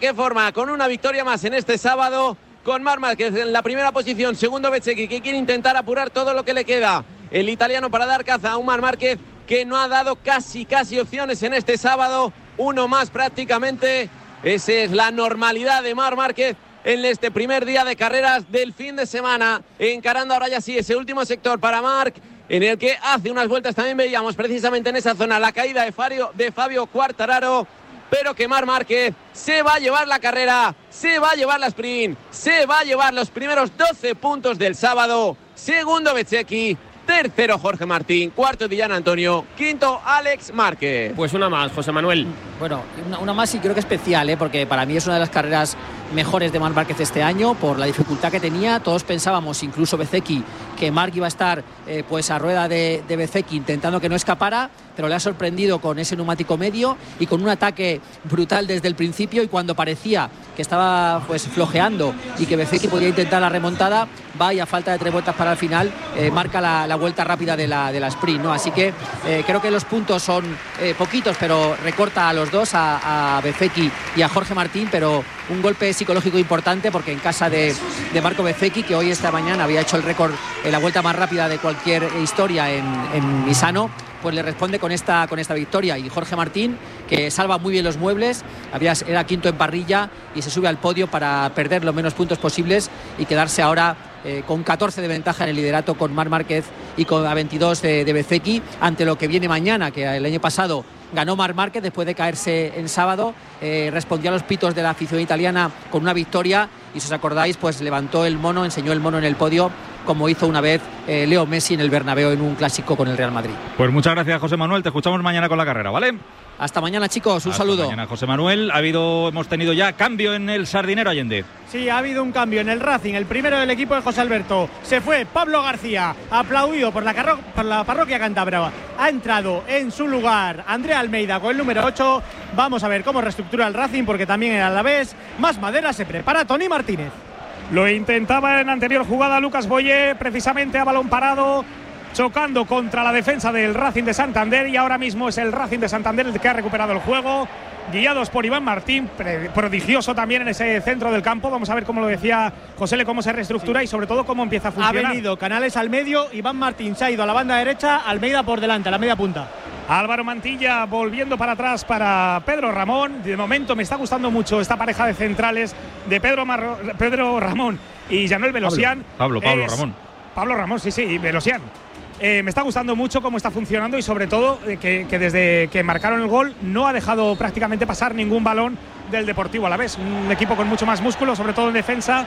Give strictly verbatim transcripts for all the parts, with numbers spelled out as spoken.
qué forma, con una victoria más en este sábado, con Marc Márquez en la primera posición, segundo Bezzecchi, que quiere intentar apurar todo lo que le queda, el italiano, para dar caza a un Marc Márquez que no ha dado casi, casi opciones en este sábado, uno más prácticamente. Esa es la normalidad de Marc Márquez en este primer día de carreras del fin de semana, encarando ahora ya sí ese último sector para Marc, en el que hace unas vueltas. También veíamos precisamente en esa zona la caída de Fabio, de Fabio Quartararo, pero que Marc Márquez se va a llevar la carrera, se va a llevar la sprint, se va a llevar los primeros doce puntos del sábado. Segundo Bezzecchi, tercero Jorge Martín, cuarto Dillan Antonio, quinto Alex Márquez. Pues una más, José Manuel. Bueno, una, una más y creo que especial, ¿eh? Porque para mí es una de las carreras mejores de Marc Márquez este año por la dificultad que tenía. Todos pensábamos, incluso Bezzecchi, que Marc iba a estar eh, pues a rueda de, de Bezzecchi intentando que no escapara, pero le ha sorprendido con ese neumático medio y con un ataque brutal desde el principio, y cuando parecía que estaba pues flojeando y que Bezzecchi podía intentar la remontada, va y a falta de tres vueltas para el final eh, marca la, la vuelta rápida de la, de la sprint, ¿no? Así que eh, creo que los puntos son eh, poquitos, pero recorta a los dos, a, a Bezzecchi y a Jorge Martín, pero un golpe psicológico importante, porque en casa de, de Marco Bezzecchi, que hoy esta mañana había hecho el récord en la vuelta más rápida de cualquier historia en, en Misano, pues le responde con esta, con esta victoria. Y Jorge Martín, que salva muy bien los muebles, había, era quinto en parrilla y se sube al podio para perder los menos puntos posibles y quedarse ahora eh, con catorce de ventaja en el liderato con Marc Márquez y con a veintidós de, de Bezzecchi, ante lo que viene mañana, que el año pasado ganó Marc Márquez después de caerse en sábado, eh, respondió a los pitos de la afición italiana con una victoria y, si os acordáis, pues levantó el mono, enseñó el mono en el podio, como hizo una vez eh, Leo Messi en el Bernabéu en un clásico con el Real Madrid. Pues muchas gracias, José Manuel, te escuchamos mañana con la carrera, ¿vale? Hasta mañana, chicos, un Hasta saludo. Mañana, José Manuel. Ha habido, hemos tenido ya cambio en el Sardinero, Allende. Sí, ha habido un cambio en el Racing. El primero del equipo de José Alberto. Se fue Pablo García, aplaudido por la, carro- por la parroquia cántabra. Ha entrado en su lugar Andrea Almeida con el número ocho. Vamos a ver cómo reestructura el Racing, porque también en Alavés más madera se prepara Tony Martínez. Lo intentaba en la anterior jugada Lucas Boyé, precisamente a balón parado, chocando contra la defensa del Racing de Santander, y ahora mismo es el Racing de Santander el que ha recuperado el juego, guiados por Iván Martín, prodigioso también en ese centro del campo. Vamos a ver, cómo lo decía José, cómo se reestructura, sí, y sobre todo cómo empieza a funcionar. Ha venido Canales al medio, Iván Martín se ha ido a la banda derecha, Almeida por delante, a la media punta. Álvaro Mantilla volviendo para atrás para Pedro Ramón. De momento me está gustando mucho esta pareja de centrales de Pedro, Marro, Pedro Ramón y Januel Velosian. Pablo, Pablo, Pablo es, Ramón. Pablo Ramón, sí, sí, y Velosian. Eh, me está gustando mucho cómo está funcionando, y sobre todo eh, que, que desde que marcaron el gol no ha dejado prácticamente pasar ningún balón del Deportivo Alavés. Un equipo con mucho más músculo, sobre todo en defensa,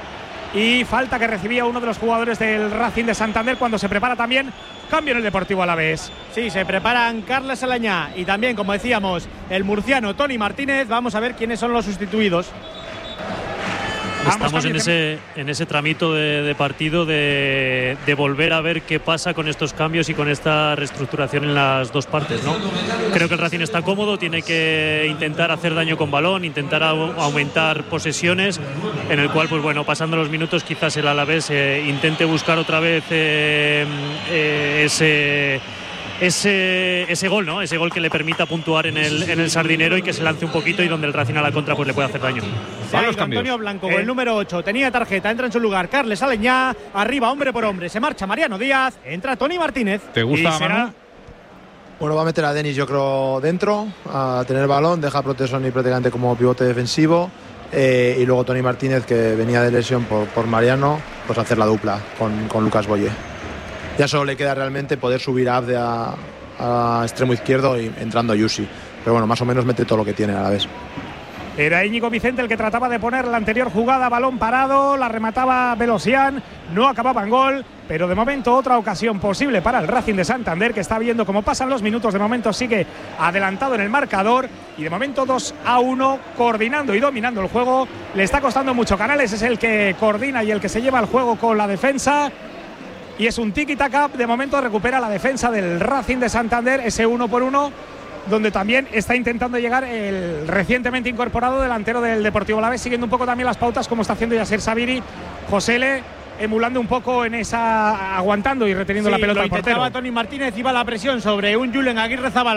y falta que recibía uno de los jugadores del Racing de Santander cuando se prepara también cambio en el Deportivo Alavés. Sí, se preparan Carles Alañá y también, como decíamos, el murciano Tony Martínez. Vamos a ver quiénes son los sustituidos. Estamos en ese, en ese tramito de, de partido de, de volver a ver qué pasa con estos cambios y con esta reestructuración en las dos partes, ¿no? Creo que el Racing está cómodo, tiene que intentar hacer daño con balón, intentar au- aumentar posesiones, en el cual, pues bueno, pasando los minutos, quizás el Alavés eh, intente buscar otra vez eh, eh, ese... Ese, ese gol, ¿no? Ese gol que le permita puntuar en el, en el Sardinero y que se lance un poquito, y donde el Racing a la contra pues le puede hacer daño. Se ha ido Antonio Blanco con Eh. el número ocho, tenía tarjeta, entra en su lugar Carles Aleñá, arriba hombre por hombre, se marcha Mariano Díaz, entra Tony Martínez. ¿Te gusta, Y será- Manu? Bueno, va a meter a Denis, yo creo, dentro, a tener balón, deja a Protesoni prácticamente como pivote defensivo, eh, y luego Tony Martínez, que venía de lesión por, por Mariano, pues hacer la dupla con, con Lucas Boyé. Ya solo le queda realmente poder subir a Abde a, a extremo izquierdo y entrando a Yusi. Pero bueno, más o menos mete todo lo que tiene a la vez. Era Íñigo Vicente el que trataba de poner la anterior jugada, balón parado, la remataba Velosian, no acababa en gol, pero de momento otra ocasión posible para el Racing de Santander, que está viendo cómo pasan los minutos. De momento sigue adelantado en el marcador, y de momento dos a uno, coordinando y dominando el juego. Le está costando mucho. Canales es el que coordina y el que se lleva el juego con la defensa, y es un tiki-taka. De momento recupera la defensa del Racing de Santander, ese uno por uno, donde también está intentando llegar el recientemente incorporado delantero del Deportivo Alavés, siguiendo un poco también las pautas como está haciendo Yasser Sabiri. Josele emulando un poco en esa, aguantando y reteniendo Sí, la pelota lo al portero. intentaba Tony Martínez, iba la presión sobre un Julen Aguirre Zabala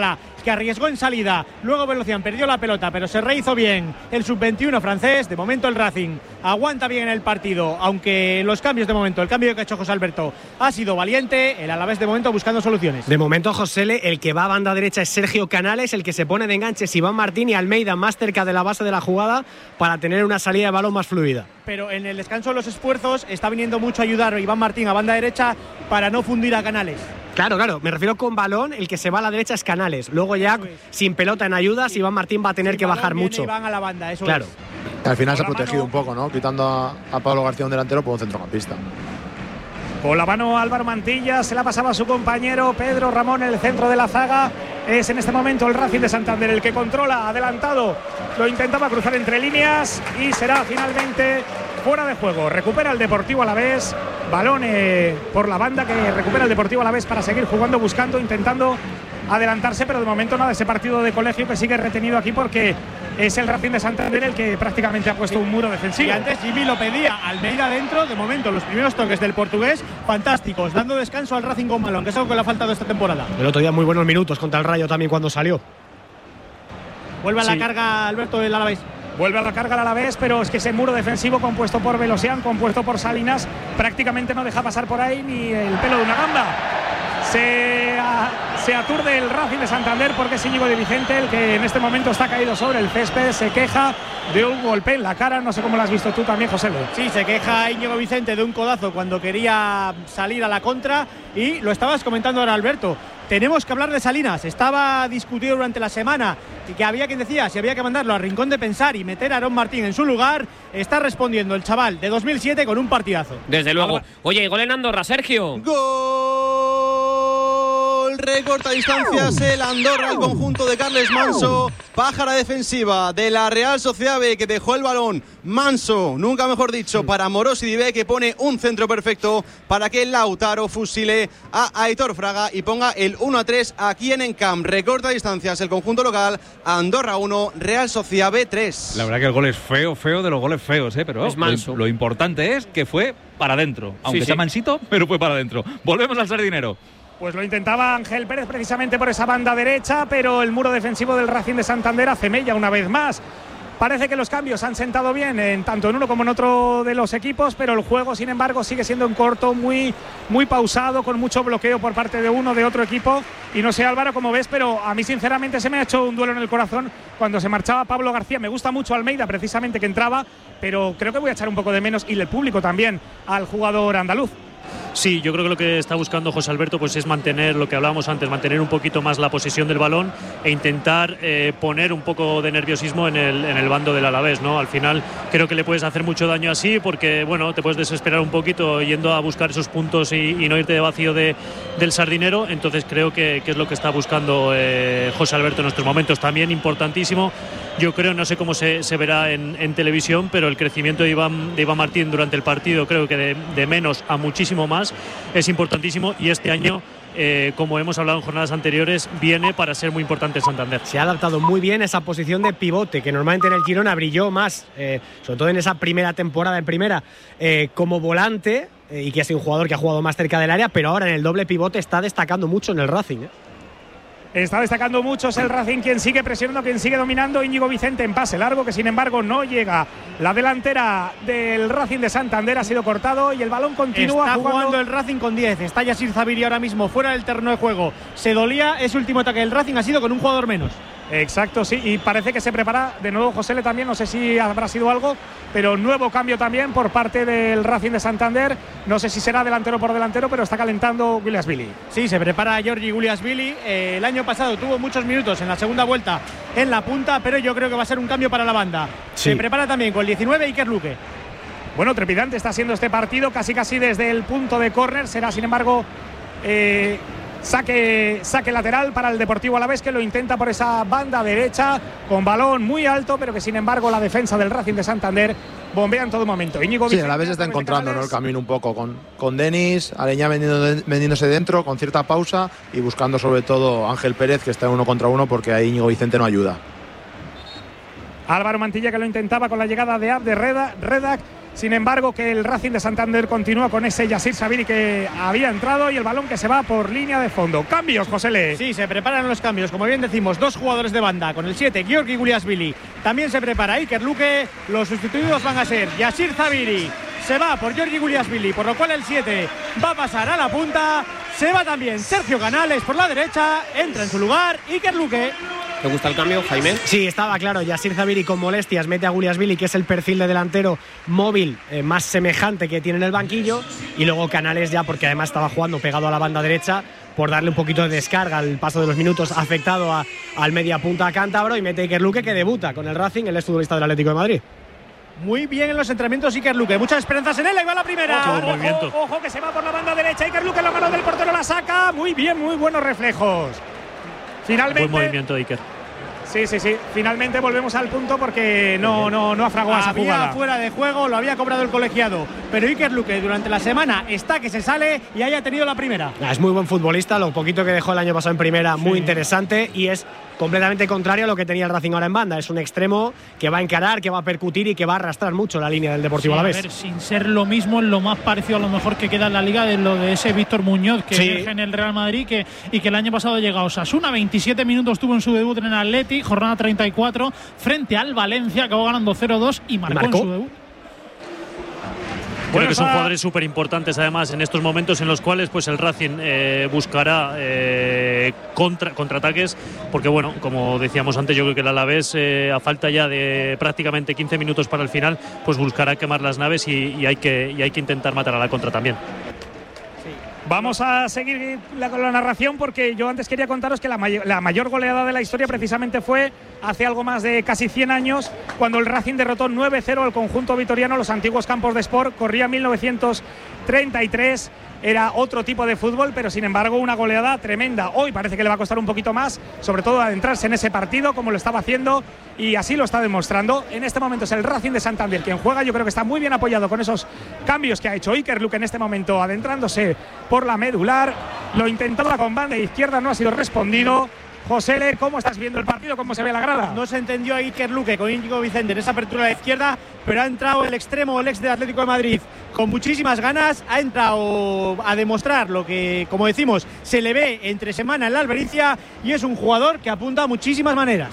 que arriesgó en salida. Luego Velocian perdió la pelota, pero se rehizo bien el sub veintiuno francés. De momento el Racing aguanta bien el partido, aunque los cambios de momento, el cambio que ha hecho José Alberto ha sido valiente. El Alavés de momento buscando soluciones. De momento, Josele, el que va a banda derecha es Sergio Canales, el que se pone de enganches Iván Martín y Almeida más cerca de la base de la jugada para tener una salida de balón más fluida. Pero en el descanso de los esfuerzos está viniendo mucho a ayudar a Iván Martín a banda derecha para no fundir a Canales. Claro, claro, me refiero con balón, el que se va a la derecha es Canales. Luego ya, pues, sin pelota en ayudas, Iván Martín va a tener sin que bajar mucho. Iván a la banda, eso claro. Es. Al final se ha protegido un poco, ¿no? Quitando a, a Pablo García, un delantero, por un centrocampista. Con la mano Álvaro Mantilla, se la pasaba a su compañero Pedro Ramón en el centro de la zaga. Es en este momento el Racing de Santander el que controla, adelantado. Lo intentaba cruzar entre líneas y será finalmente fuera de juego. Recupera el Deportivo Alavés. Balón eh, por la banda que recupera el Deportivo Alavés para seguir jugando, buscando, intentando adelantarse, pero de momento nada, ese partido de colegio que sigue retenido aquí porque es el Racing de Santander el que prácticamente ha puesto un muro defensivo. Y antes Jimmy lo pedía, Almeida dentro. De momento los primeros toques del portugués fantásticos, dando descanso al Racing con balón, que es algo que le ha faltado esta temporada. El otro día muy buenos minutos contra el Rayo también cuando salió. Vuelve a la sí. carga Alberto del Alavés. Vuelve a la carga a la vez, pero es que ese muro defensivo compuesto por Velocian, compuesto por Salinas, prácticamente no deja pasar por ahí ni el pelo de una gamba. Se, a, se aturde el Racing de Santander porque es Íñigo de Vicente el que en este momento está caído sobre el césped, se queja de un golpe en la cara, no sé cómo lo has visto tú también, José. Sí, se queja Íñigo Vicente de un codazo cuando quería salir a la contra y lo estabas comentando ahora, Alberto. Tenemos que hablar de Salinas, estaba discutido durante la semana y que había quien decía si había que mandarlo a Rincón de Pensar y meter a Aarón Martín en su lugar. Está respondiendo el chaval de dos mil siete con un partidazo. Desde luego. Oye, gol en Andorra, Sergio. Gol, recorta distancias el Andorra, el conjunto de Carles Manso. Pájara defensiva de la Real Sociedad B que dejó el balón Manso, nunca mejor dicho, para Morosi Divé, que pone un centro perfecto para que Lautaro fusile a Aitor Fraga y ponga el uno a tres aquí en Encamp. Recorta distancias el conjunto local, Andorra uno, Real Sociedad B tres. La verdad que el gol es feo, feo de los goles feos, ¿eh? Pero es manso. Lo, lo importante es que fue para adentro, aunque sí, sea sí. mansito, pero fue para adentro. Volvemos al Sardinero. Pues lo intentaba Ángel Pérez precisamente por esa banda derecha, pero el muro defensivo del Racing de Santander hace mella una vez más. Parece que los cambios han sentado bien en tanto en uno como en otro de los equipos, pero el juego, sin embargo, sigue siendo en corto, muy, muy pausado, con mucho bloqueo por parte de uno, de otro equipo. Y no sé, Álvaro, cómo ves, pero a mí sinceramente se me ha hecho un duelo en el corazón cuando se marchaba Pablo García. Me gusta mucho Almeida, precisamente, que entraba, pero creo que voy a echar un poco de menos, y el público también, al jugador andaluz. Sí, yo creo que lo que está buscando José Alberto pues es mantener lo que hablábamos antes, mantener un poquito más la posesión del balón e intentar eh, poner un poco de nerviosismo en el, en el bando del Alavés, ¿no? Al final creo que le puedes hacer mucho daño así porque, bueno, te puedes desesperar un poquito yendo a buscar esos puntos y, y no irte de vacío de, del Sardinero. Entonces creo que, que es lo que está buscando eh, José Alberto en estos momentos. También importantísimo, yo creo, no sé cómo se, se verá en, en televisión, pero el crecimiento de Iván, de Iván Martín durante el partido, creo que de, de menos a muchísimo más, es importantísimo, y este año, eh, como hemos hablado en jornadas anteriores, viene para ser muy importante en Santander. Se ha adaptado muy bien a esa posición de pivote, que normalmente en el Girona brilló más, eh, sobre todo en esa primera temporada en primera, eh, como volante, eh, y que ha sido un jugador que ha jugado más cerca del área, pero ahora en el doble pivote está destacando mucho en el Racing, ¿eh? Está destacando mucho, es el Racing quien sigue presionando, quien sigue dominando. Íñigo Vicente en pase largo, que sin embargo no llega. La delantera del Racing de Santander ha sido cortado y el balón continúa. Está jugando, jugando el Racing con diez. Está Yasir Zaviri ahora mismo fuera del terreno de juego. Se dolía, ese último ataque del Racing ha sido con un jugador menos. Exacto, sí, y parece que se prepara de nuevo José Le también, no sé si habrá sido algo, pero nuevo cambio también por parte del Racing de Santander. No sé si será delantero por delantero, pero está calentando Guliasvili. Sí, se prepara Giorgi Guliasvili. Eh, el año pasado tuvo muchos minutos en la segunda vuelta en la punta, pero yo creo que va a ser un cambio para la banda. Sí. Se prepara también con el diecinueve Iker Luque. Bueno, trepidante está siendo este partido, casi casi desde el punto de córner. Será, sin embargo, eh, Saque, saque lateral para el Deportivo Alavés, que lo intenta por esa banda derecha con balón muy alto, pero que sin embargo la defensa del Racing de Santander bombea en todo momento. Íñigo Sí, Vicente, Alavés está encontrando, ¿no?, el camino un poco con, con Denis, Aleñá vendiendo, vendiéndose dentro con cierta pausa y buscando sobre todo Ángel Pérez, que está en uno contra uno porque ahí Íñigo Vicente no ayuda. Álvaro Mantilla, que lo intentaba con la llegada de Abde Redak. Sin embargo, que el Racing de Santander continúa con ese Yasir Sabiri que había entrado y el balón que se va por línea de fondo. Cambios, Josele. Sí, se preparan los cambios. Como bien decimos, dos jugadores de banda. Con el siete, Georgi Guliasvili. También se prepara Iker Luque. Los sustituidos van a ser Yasir Sabiri. Se va por Georgi Guliasvili, por lo cual el siete va a pasar a la punta. Se va también Sergio Canales por la derecha. Entra en su lugar Iker Luque. ¿Te gusta el cambio, Jaime? Sí, estaba claro. Yasir Sabiri con molestias mete a Guliasvili, que es el perfil de delantero móvil eh, más semejante que tiene en el banquillo. Y luego Canales ya, porque además estaba jugando pegado a la banda derecha, por darle un poquito de descarga al paso de los minutos, afectado a, al media punta cántabro. Y mete a Iker Luque, que debuta con el Racing, el futbolista del Atlético de Madrid. Muy bien en los entrenamientos Iker Luque, muchas esperanzas en él. Ahí va la primera. Ojo, ojo, ojo, que se va por la banda derecha. Iker Luque, la mano del portero la saca. Muy bien, muy buenos reflejos. Finalmente. Buen movimiento de Iker. Sí, sí, sí. Finalmente volvemos al punto porque no, no, no afragó esa jugada. Había fuera de juego, lo había cobrado el colegiado. Pero Iker Luque durante la semana está que se sale y haya tenido la primera. Es muy buen futbolista, lo poquito que dejó el año pasado en primera, sí. Muy interesante, y es completamente contrario a lo que tenía el Racing ahora en banda. Es un extremo que va a encarar, que va a percutir y que va a arrastrar mucho la línea del Deportivo sí, Alavés. A ver, sin ser lo mismo, es lo más parecido a lo mejor que queda en la liga de lo de ese Víctor Muñoz que sí. emerge en el Real Madrid que, y que el año pasado llega a Osasuna. veintisiete minutos tuvo en su debut en el Atleti, jornada treinta y cuatro, frente al Valencia, acabó ganando cero dos y marcó, ¿Marcó? en su debut. Creo bueno, que son jugadores súper importantes además en estos momentos en los cuales pues el Racing eh, buscará eh, contra, contraataques, porque bueno, como decíamos antes, yo creo que el Alavés eh, a falta ya de prácticamente quince minutos para el final, pues buscará quemar las naves y, y, hay, que, y hay que intentar matar a la contra también. Vamos a seguir la, con la narración porque yo antes quería contaros que la, may la mayor goleada de la historia precisamente fue hace algo más de casi cien años, cuando el Racing derrotó nueve cero al conjunto vitoriano, los antiguos campos de Sport. Corría mil novecientos treinta y tres. Era otro tipo de fútbol, pero sin embargo una goleada tremenda. Hoy parece que le va a costar un poquito más, sobre todo adentrarse en ese partido como lo estaba haciendo, y así lo está demostrando. En este momento es el Racing de Santander quien juega. Yo creo que está muy bien apoyado con esos cambios que ha hecho Iker Luque en este momento, adentrándose por la medular. Lo intentaba con banda izquierda, no ha sido respondido. José, ¿cómo estás viendo el partido? ¿Cómo se ve la grada? No se entendió a Iker Luque con Íñigo Vicente en esa apertura de izquierda, pero ha entrado el extremo, el ex del Atlético de Madrid, con muchísimas ganas. Ha entrado a demostrar lo que, como decimos, se le ve entre semana en la Albericia, y es un jugador que apunta a muchísimas maneras.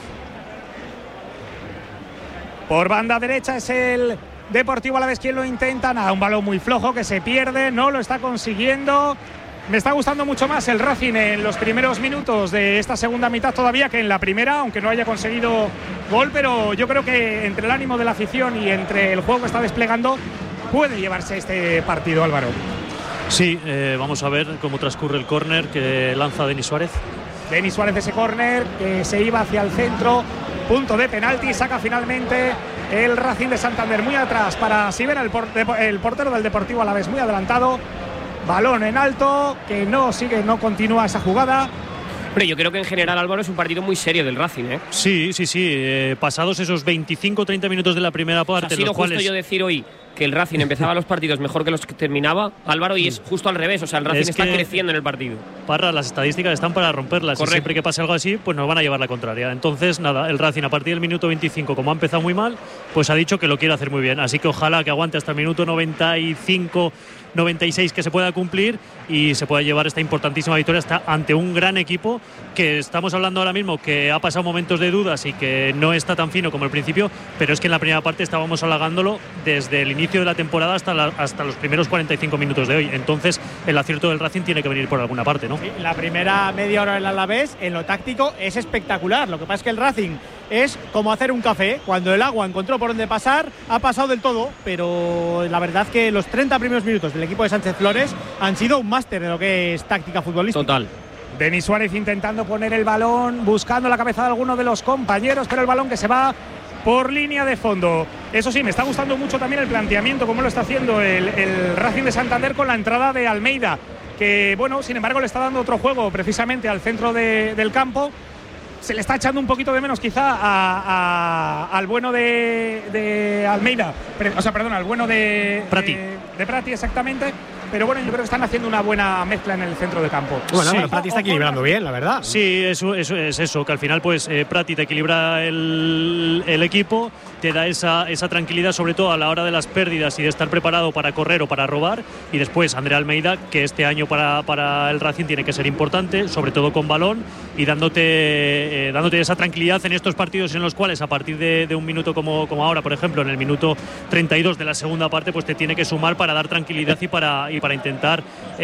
Por banda derecha es el Deportivo Alavés quien lo intenta. Nada, un balón muy flojo que se pierde, no lo está consiguiendo. Me está gustando mucho más el Racing en los primeros minutos de esta segunda mitad todavía que en la primera, aunque no haya conseguido gol, pero yo creo que entre el ánimo de la afición y entre el juego que está desplegando puede llevarse este partido, Álvaro. Sí, eh, vamos a ver cómo transcurre el córner que lanza Denis Suárez. Denis Suárez, ese córner que se iba hacia el centro, punto de penalti, saca finalmente el Racing de Santander muy atrás para Sivera, el, por, el portero del Deportivo Alavés muy adelantado. Balón en alto, que no sigue, no continúa esa jugada. Pero yo creo que en general, Álvaro, es un partido muy serio del Racing, ¿eh? Sí, sí, sí. Eh, pasados esos veinticinco treinta minutos de la primera parte, o sea, ha sido los justo cuales... yo decir hoy que el Racing empezaba los partidos mejor que los que terminaba, Álvaro, y es justo al revés. O sea, el Racing es está creciendo en el partido. Parra, las estadísticas están para romperlas. Correcto. Y siempre que pase algo así, pues nos van a llevar la contraria. Entonces, nada, el Racing a partir del minuto veinticinco, como ha empezado muy mal, pues ha dicho que lo quiere hacer muy bien. Así que ojalá que aguante hasta el minuto noventa y cinco noventa y seis que se pueda cumplir y se pueda llevar esta importantísima victoria hasta ante un gran equipo que estamos hablando ahora mismo que ha pasado momentos de dudas y que no está tan fino como el principio, pero es que en la primera parte estábamos halagándolo desde el inicio de la temporada hasta, la, hasta los primeros cuarenta y cinco minutos de hoy. Entonces el acierto del Racing tiene que venir por alguna parte, ¿no? Sí, la primera media hora del Alavés en lo táctico es espectacular. Lo que pasa es que el Racing es como hacer un café. Cuando el agua encontró por dónde pasar, ha pasado del todo, pero la verdad que los treinta primeros minutos del equipo de Sánchez Flores han sido un máster de lo que es táctica futbolística. Total. Denis Suárez intentando poner el balón, buscando la cabeza de alguno de los compañeros, pero el balón que se va por línea de fondo. Eso sí, me está gustando mucho también el planteamiento, como lo está haciendo el, el Racing de Santander con la entrada de Almeida, que bueno, sin embargo le está dando otro juego precisamente al centro de, del campo. Se le está echando un poquito de menos quizá a, a, al bueno de, de Almeida, o sea, perdón, al bueno de Prati. de, de Prati exactamente, pero bueno, yo creo que están haciendo una buena mezcla en el centro de campo. Bueno, sí. pero Prati está equilibrando bien, la verdad. Sí, eso, eso es eso, que al final pues eh, Prati te equilibra el, el equipo, te da esa, esa tranquilidad, sobre todo a la hora de las pérdidas y de estar preparado para correr o para robar. Y después Andrea Almeida, que este año para, para el Racing tiene que ser importante, sobre todo con balón y dándote, eh, dándote esa tranquilidad en estos partidos en los cuales a partir de, de un minuto como, como ahora, por ejemplo, en el minuto treinta y dos de la segunda parte, pues te tiene que sumar para dar tranquilidad y para, y para intentar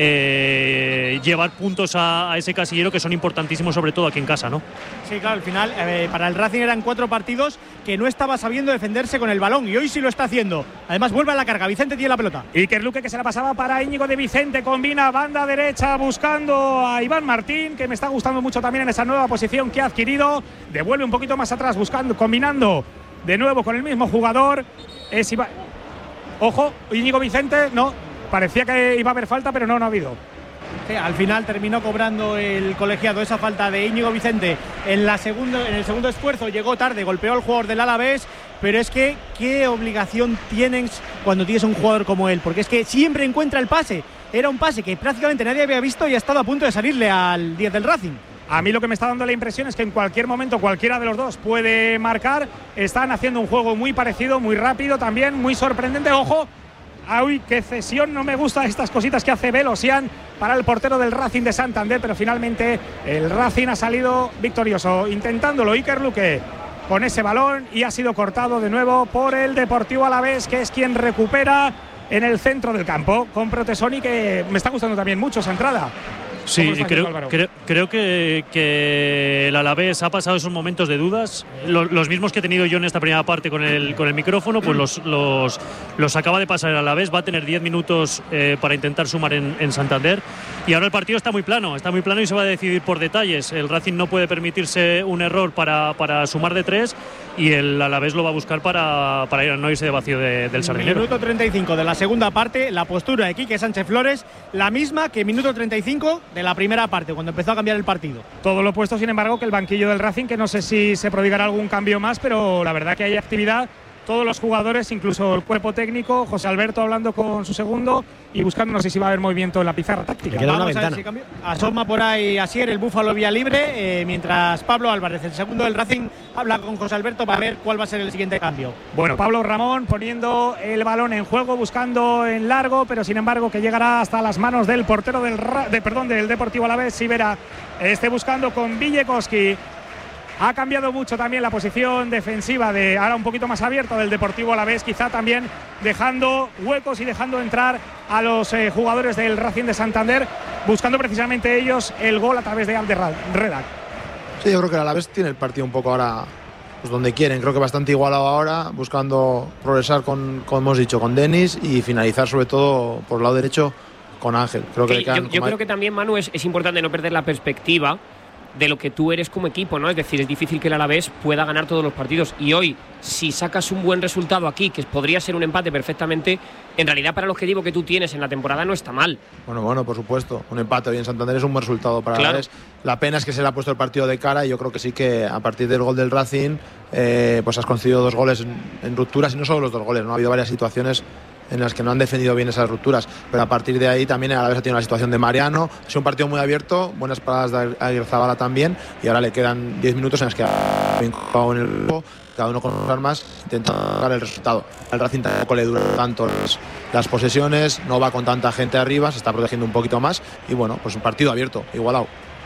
eh, llevar puntos a, a ese casillero que son importantísimos, sobre todo aquí en casa, ¿no? Sí, claro, al final eh, para el Racing eran cuatro partidos que no estaba sabiendo defenderse con el balón y hoy sí lo está haciendo. Además vuelve a la carga, Vicente tiene la pelota. Iker Luque, que se la pasaba para Íñigo de Vicente, combina banda derecha buscando a Iván Martín, que me está gustando mucho también en esa nueva posición que ha adquirido. Devuelve un poquito más atrás buscando, combinando de nuevo con el mismo jugador. Es Iván. Ojo, Íñigo Vicente, no, parecía que iba a haber falta, pero no, no ha habido. Sí, al final terminó cobrando el colegiado esa falta de Íñigo Vicente en, la segundo, en el segundo esfuerzo. Llegó tarde, golpeó al jugador del Alavés, pero es que qué obligación tienes cuando tienes un jugador como él, porque es que siempre encuentra el pase. Era un pase que prácticamente nadie había visto y ha estado a punto de salirle al diez del Racing. A mí lo que me está dando la impresión es que en cualquier momento cualquiera de los dos puede marcar. Están haciendo un juego muy parecido, muy rápido también, muy sorprendente. Ojo, ¡ay, qué cesión! No me gustan estas cositas que hace Belosian para el portero del Racing de Santander, pero finalmente el Racing ha salido victorioso, intentándolo Iker Luque con ese balón y ha sido cortado de nuevo por el Deportivo Alavés, que es quien recupera en el centro del campo con Protesoni, que me está gustando también mucho esa entrada. Sí, creo, creo, creo que, que el Alavés ha pasado esos momentos de dudas, los, los mismos que he tenido yo en esta primera parte con el, con el micrófono, pues los, los, los acaba de pasar el Alavés. Va a tener diez minutos eh, para intentar sumar en, en Santander, y ahora el partido está muy plano, está muy plano y se va a decidir por detalles. El Racing no puede permitirse un error para, para sumar de tres, y el Alavés lo va a buscar para, para ir, no irse de vacío de, del Sardinero. Minuto treinta y cinco de la segunda parte, la postura de Quique Sánchez Flores, la misma que minuto treinta y cinco de la primera parte, cuando empezó a cambiar el partido. Todo lo opuesto, sin embargo, que el banquillo del Racing, que no sé si se prodigará algún cambio más, pero la verdad que hay actividad. Todos los jugadores, incluso el cuerpo técnico, José Alberto hablando con su segundo y buscando, no sé si va a haber movimiento en la pizarra táctica. Queda una Vamos a ver si cambia. Asoma por ahí Asier, el Búfalo vía libre, eh, mientras Pablo Álvarez, el segundo del Racing, habla con José Alberto para ver cuál va a ser el siguiente cambio. Bueno, Pablo Ramón poniendo el balón en juego, buscando en largo, pero sin embargo que llegará hasta las manos del portero del, de, perdón, del Deportivo Alavés, Sivera, esté buscando con Villekoski. Ha cambiado mucho también la posición defensiva, de ahora un poquito más abierta del Deportivo Alavés, quizá también dejando huecos y dejando entrar a los eh, jugadores del Racing de Santander, buscando precisamente ellos el gol a través de Alder Redak. Sí, yo creo que el Alavés tiene el partido un poco ahora pues donde quieren, creo que bastante igualado ahora, buscando progresar con, como hemos dicho, con Denis y finalizar sobre todo por el lado derecho con Ángel. Creo que que yo yo creo que también, Manu, es, es importante no perder la perspectiva de lo que tú eres como equipo, ¿no? Es decir, es difícil que el Alavés pueda ganar todos los partidos, y hoy, si sacas un buen resultado aquí, que podría ser un empate perfectamente, en realidad para el objetivo que tú tienes en la temporada no está mal. Bueno, bueno, por supuesto, un empate hoy en Santander es un buen resultado para el Claro. Alavés. La pena es que se le ha puesto el partido de cara, y yo creo que sí que a partir del gol del Racing eh, pues has concedido dos goles en, en rupturas, y no solo los dos goles, no ha habido varias situaciones en las que no han defendido bien esas rupturas, pero a partir de ahí también a la vez ha tenido la situación de Mariano. Ha sido un partido muy abierto, buenas paradas de Aguirrezabala también, y ahora le quedan diez minutos en los que ha jugado en el grupo, cada uno con sus armas, intentando dar el resultado. Al Racing tampoco le dura tanto las, las posesiones, no va con tanta gente arriba, se está protegiendo un poquito más, y bueno, pues un partido abierto, igualado.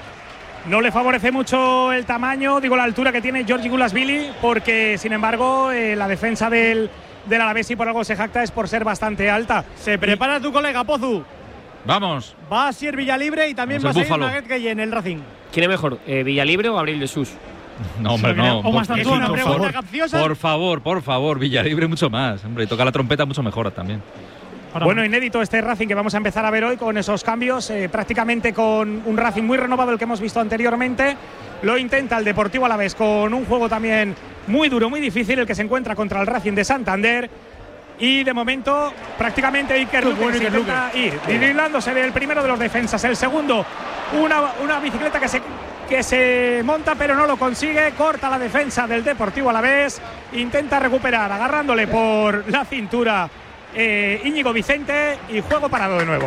No le favorece mucho el tamaño, digo la altura que tiene Giorgi Gulasvili, porque sin embargo eh, la defensa del del Alavés, y por algo se jacta, es por ser bastante alta. Se prepara tu colega Pozu. Vamos. Va a ser Villalibre y también Vamos va a ser Búfalo. Maguet Gueye en el Racing. ¿Quién es mejor, eh, Villalibre o Gabriel Jesús? No, hombre, no. O más tanto, una por, pregunta favor, capciosa. por favor, por favor, Villalibre mucho más. Hombre, y toca la trompeta mucho mejor también. Bueno, inédito este Racing que vamos a empezar a ver hoy con esos cambios, eh, prácticamente con un Racing muy renovado, el que hemos visto anteriormente. Lo intenta el Deportivo Alavés con un juego también muy duro, muy difícil, el que se encuentra contra el Racing de Santander. Y de momento prácticamente Iker Luque bueno, se Iker intenta ir driblándose del primero de los defensas, el segundo una, una bicicleta que se, que se monta pero no lo consigue, corta la defensa del Deportivo Alavés, intenta recuperar agarrándole por la cintura eh, Íñigo Vicente, y juego parado de nuevo.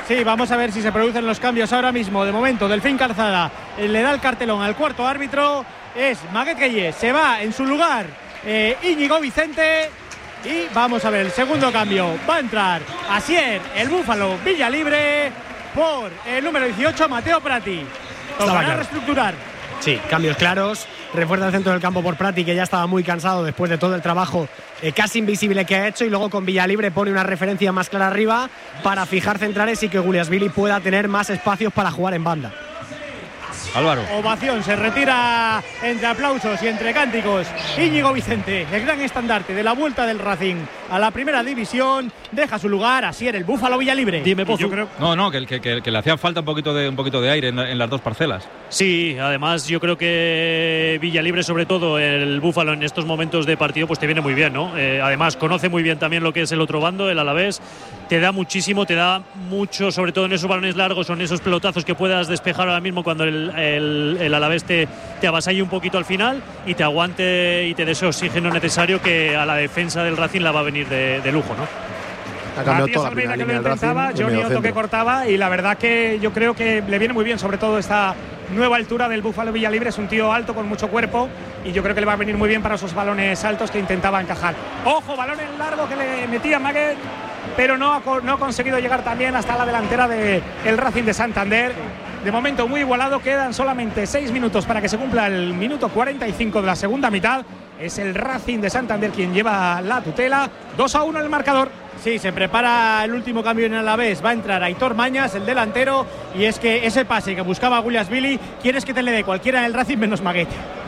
Sí, vamos a ver si se producen los cambios ahora mismo. De momento, Delfín Calzada eh, le da el cartelón al cuarto árbitro. Es Maguet Gueye. Se va en su lugar eh, Íñigo Vicente. Y vamos a ver el segundo cambio. Va a entrar Asier, el Búfalo Villalibre, por el número dieciocho, Mateo Prati. Tocará reestructurar. Sí, cambios claros. Refuerza el centro del campo por Prati, que ya estaba muy cansado después de todo el trabajo eh, casi invisible que ha hecho. Y luego con Villalibre pone una referencia más clara arriba para fijar centrales y que Guliasvili pueda tener más espacios para jugar en banda. Álvaro. Ovación, se retira entre aplausos y entre cánticos Íñigo Vicente, el gran estandarte de la vuelta del Racing a la primera división. Deja su lugar Asier, el Búfalo Villalibre. Dime, Pozu. Yo creo... No, no, que, que, que, que le hacía falta un poquito de, un poquito de aire en, en las dos parcelas. Sí, además yo creo que Villalibre, sobre todo el Búfalo en estos momentos de partido, pues te viene muy bien, ¿no? Eh, además conoce muy bien también lo que es el otro bando, el Alavés. Te da muchísimo, te da mucho, sobre todo en esos balones largos o en esos pelotazos que puedas despejar ahora mismo cuando el, el, el Alavés te, te avasalle un poquito al final y te aguante y te dé ese oxígeno necesario que a la defensa del Racing la va a venir de, de lujo, ¿no? Ha cambiado Matías toda la Almeida, que primera lo línea del intentaba, Racing, Johnny el Otto que mediocentro. cortaba, y la verdad que yo creo que le viene muy bien, sobre todo esta nueva altura del Búfalo Villalibre. Es un tío alto con mucho cuerpo y yo creo que le va a venir muy bien para esos balones altos que intentaba encajar. Ojo, balón en largo que le metía Maguet, pero no ha, no ha conseguido llegar también hasta la delantera del Racing de Santander. De momento muy igualado, quedan solamente seis minutos para que se cumpla el minuto cuarenta y cinco de la segunda mitad. Es el Racing de Santander quien lleva la tutela. dos a uno el marcador. Sí, se prepara el último cambio en el Alavés. Va a entrar Aitor Mañas, el delantero, y es que ese pase que buscaba Guliasvili, quieres que te le dé cualquiera en el Racing menos Maguet.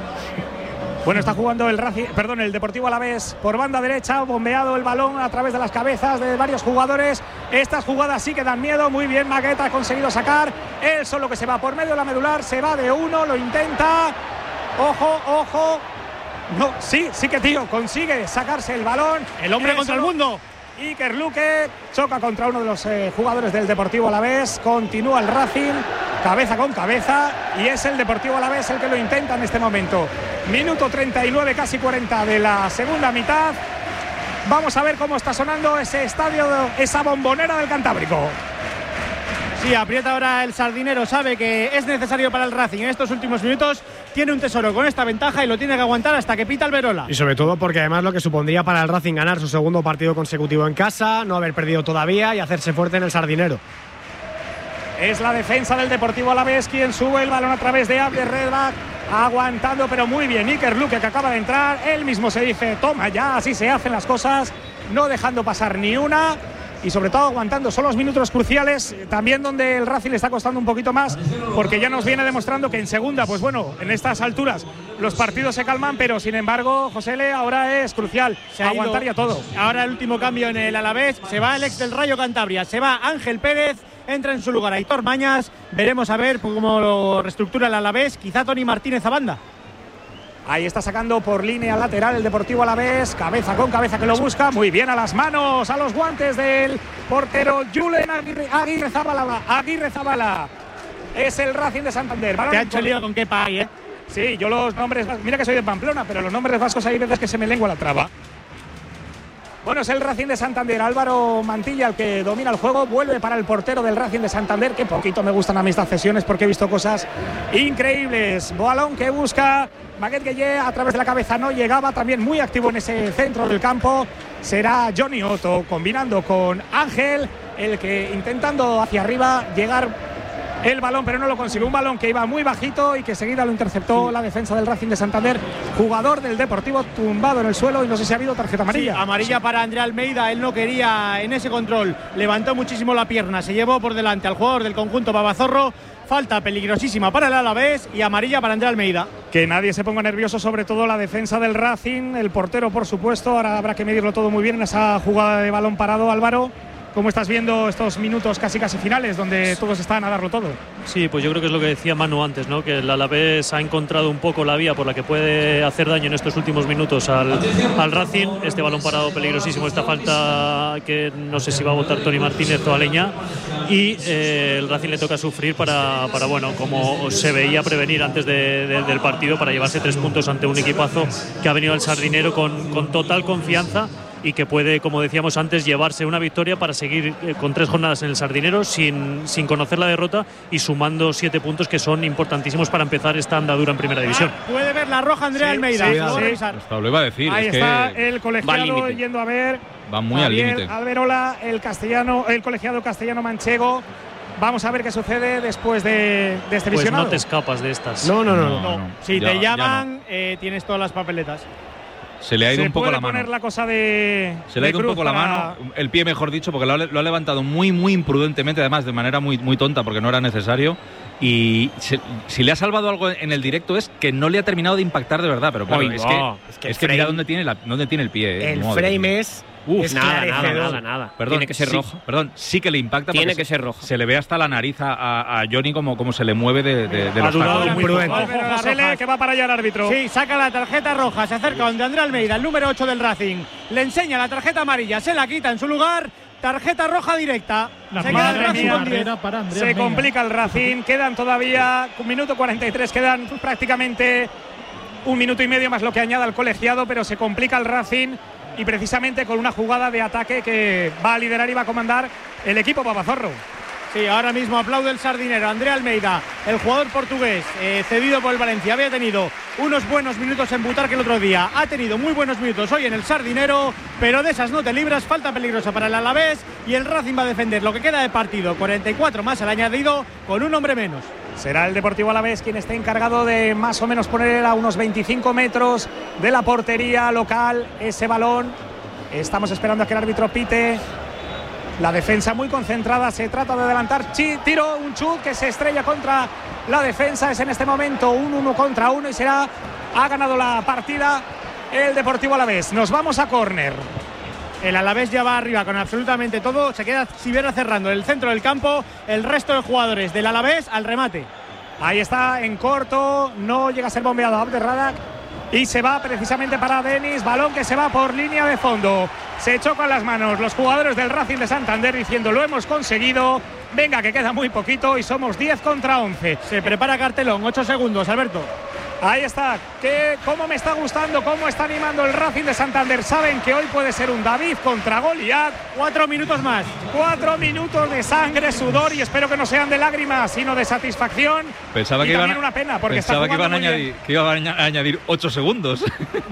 Bueno, está jugando el Racing, perdón, el Deportivo Alavés por banda derecha, bombeado el balón a través de las cabezas de varios jugadores. Estas jugadas sí que dan miedo. Muy bien, Maguet ha conseguido sacar. Él solo que se va por medio de la medular, se va de uno, lo intenta. Ojo, ojo. No, sí, sí que tío, consigue sacarse el balón. El hombre Él contra solo... el mundo. Iker Luque choca contra uno de los eh, jugadores del Deportivo Alavés. Continúa el Racing, cabeza con cabeza, y es el Deportivo Alavés el que lo intenta en este momento. Minuto treinta y nueve, casi cuarenta de la segunda mitad. Vamos a ver cómo está sonando ese estadio, esa bombonera del Cantábrico. Sí, aprieta ahora el Sardinero, sabe que es necesario para el Racing en estos últimos minutos. Tiene un tesoro con esta ventaja y lo tiene que aguantar hasta que pita el Verola. Y sobre todo porque además lo que supondría para el Racing ganar su segundo partido consecutivo en casa, no haber perdido todavía y hacerse fuerte en el Sardinero. Es la defensa del Deportivo Alavés quien sube el balón a través de Abder Redbach, aguantando pero muy bien Iker Luque, que acaba de entrar. Él mismo se dice, toma ya, así se hacen las cosas, no dejando pasar ni una. Y sobre todo aguantando, son los minutos cruciales, también donde el Racing le está costando un poquito más, porque ya nos viene demostrando que en segunda, pues bueno, en estas alturas los partidos se calman, pero sin embargo, Josele, ahora es crucial se aguantar ya todo. Ahora el último cambio en el Alavés, se va el ex del Rayo Cantabria, se va Ángel Pérez, entra en su lugar Aitor Mañas. Veremos a ver cómo lo reestructura el Alavés, quizá Tony Martínez a banda. Ahí está sacando por línea lateral el Deportivo Alavés, cabeza con cabeza que lo busca, muy bien a las manos, a los guantes del portero Julen Aguirre, Aguirre Zabala, Aguirre Zabala. Es el Racing de Santander. Te ha hecho lío con qué pay, ¿eh? Sí, yo los nombres, mira que soy de Pamplona, pero los nombres vascos hay veces que se me lengua la traba. Bueno, es el Racing de Santander, Álvaro Mantilla el que domina el juego, vuelve para el portero del Racing de Santander, que poquito me gustan a mí estas cesiones porque he visto cosas increíbles. Balón que busca Maguet Gueye a través de la cabeza, no llegaba, también muy activo en ese centro del campo. Será Johnny Otto combinando con Ángel, el que intentando hacia arriba llegar el balón, pero no lo consiguió. Un balón que iba muy bajito y que seguida lo interceptó sí. la defensa del Racing de Santander. Jugador del Deportivo tumbado en el suelo y no sé si ha habido tarjeta amarilla. Sí, amarilla para André Almeida, él no quería en ese control, levantó muchísimo la pierna, se llevó por delante al jugador del conjunto Babazorro. Falta peligrosísima para el Alavés y amarilla para André Almeida. Que nadie se ponga nervioso, sobre todo la defensa del Racing, el portero por supuesto. Ahora habrá que medirlo todo muy bien en esa jugada de balón parado, Álvaro. ¿Cómo estás viendo estos minutos casi casi finales donde todos están a darlo todo? Sí, pues yo creo que es lo que decía Manu antes, ¿no? Que el Alavés ha encontrado un poco la vía por la que puede hacer daño en estos últimos minutos al, al Racing. Este balón parado peligrosísimo, esta falta que no sé si va a votar Tony Martínez o Aleñá. Y eh, el Racing le toca sufrir para, para, bueno, como se veía prevenir antes de, de, del partido, para llevarse tres puntos ante un equipazo que ha venido al Sardinero con, con total confianza y que puede, como decíamos antes, llevarse una victoria para seguir eh, con tres jornadas en el Sardinero sin, sin conocer la derrota y sumando siete puntos que son importantísimos para empezar esta andadura en primera división. Ah, puede ver la roja Andrea Sí, Almeida. sí, Lo voy a sí. revisar. Hasta lo iba a decir. Ahí es está que el Va al colegiado límite. yendo a ver. va muy al Javier límite. Alberola, el castellano, el colegiado castellano manchego. Vamos a ver qué sucede después de, de este Pues visionado. no te escapas de estas. No, no, no. No, no. no. Si Ya- te ya llaman, eh, tienes todas las papeletas. Se le ha ido Se un poco puede la mano. poner la cosa de. Se le ha de ido un Cruz poco la para- mano, el pie mejor dicho, porque lo ha, lo ha levantado muy, muy imprudentemente, además de manera muy, muy tonta, porque no era necesario. Y se- si le ha salvado algo en el directo es que no le ha terminado de impactar de verdad, pero claro, Ay, es, va. que, Es que es que el mira frame- dónde tiene, la, dónde tiene el pie. eh. El Madre frame mía. es Uf, Nada, nada, esclarecedor. nada, nada. Perdón, Tiene que ser sí, roja. Perdón, sí que le impacta. Tiene porque que se- ser roja. Se le ve hasta la nariz a, a- a Johnny como, como se le mueve de, de, de Ha los durado tacos. muy Prudente. poco. Álvaro Rojas. Arele, que va para allá el árbitro. Sí, saca la tarjeta roja, se acerca donde Andrea Almeida, el número ocho del Racing. Le enseña la tarjeta amarilla, se la quita en su lugar. Tarjeta roja directa. La Se queda el madre Racing mía. con diez. carrera para Andrea Se Almeida. complica el Racing. Quedan todavía un minuto cuarenta y tres. Quedan prácticamente un minuto y medio más lo que añada el colegiado, pero se complica el Racing y precisamente con una jugada de ataque que va a liderar y va a comandar el equipo Papazorro. Sí, ahora mismo aplaude el sardinero Andrea Almeida, el jugador portugués eh, cedido por el Valencia. Había tenido unos buenos minutos en Butarque el otro día, ha tenido muy buenos minutos hoy en el sardinero, pero de esas no te libras. Falta peligrosa para el Alavés y el Racing va a defender lo que queda de partido, cuarenta y cuatro más el añadido, con un hombre menos. Será el Deportivo Alavés quien esté encargado de más o menos poner a unos veinticinco metros de la portería local ese balón. Estamos esperando a que el árbitro pite. La defensa muy concentrada, se trata de adelantar. Chi, tiro, un chut que se estrella contra la defensa. Es en este momento un uno contra uno y será, ha ganado la partida el Deportivo Alavés. Nos vamos a córner. El Alavés ya va arriba con absolutamente todo. Se queda Sivera cerrando el centro del campo. El resto de jugadores del Alavés al remate. Ahí está en corto, no llega a ser bombeado Abderradak y se va precisamente para Denis. Balón que se va por línea de fondo. Se chocan las manos los jugadores del Racing de Santander diciendo lo hemos conseguido. Venga, que queda muy poquito y somos diez contra once. Se prepara cartelón, ocho segundos, Alberto. Ahí está, que cómo me está gustando, cómo está animando el Racing de Santander. Saben que hoy puede ser un David contra Goliat. Cuatro minutos más. Cuatro minutos de sangre, sudor y espero que no sean de lágrimas, sino de satisfacción. Pensaba y que iban, también una pena, porque pensaba está que iban a jugando muy añadir, que iban a añadir ocho segundos.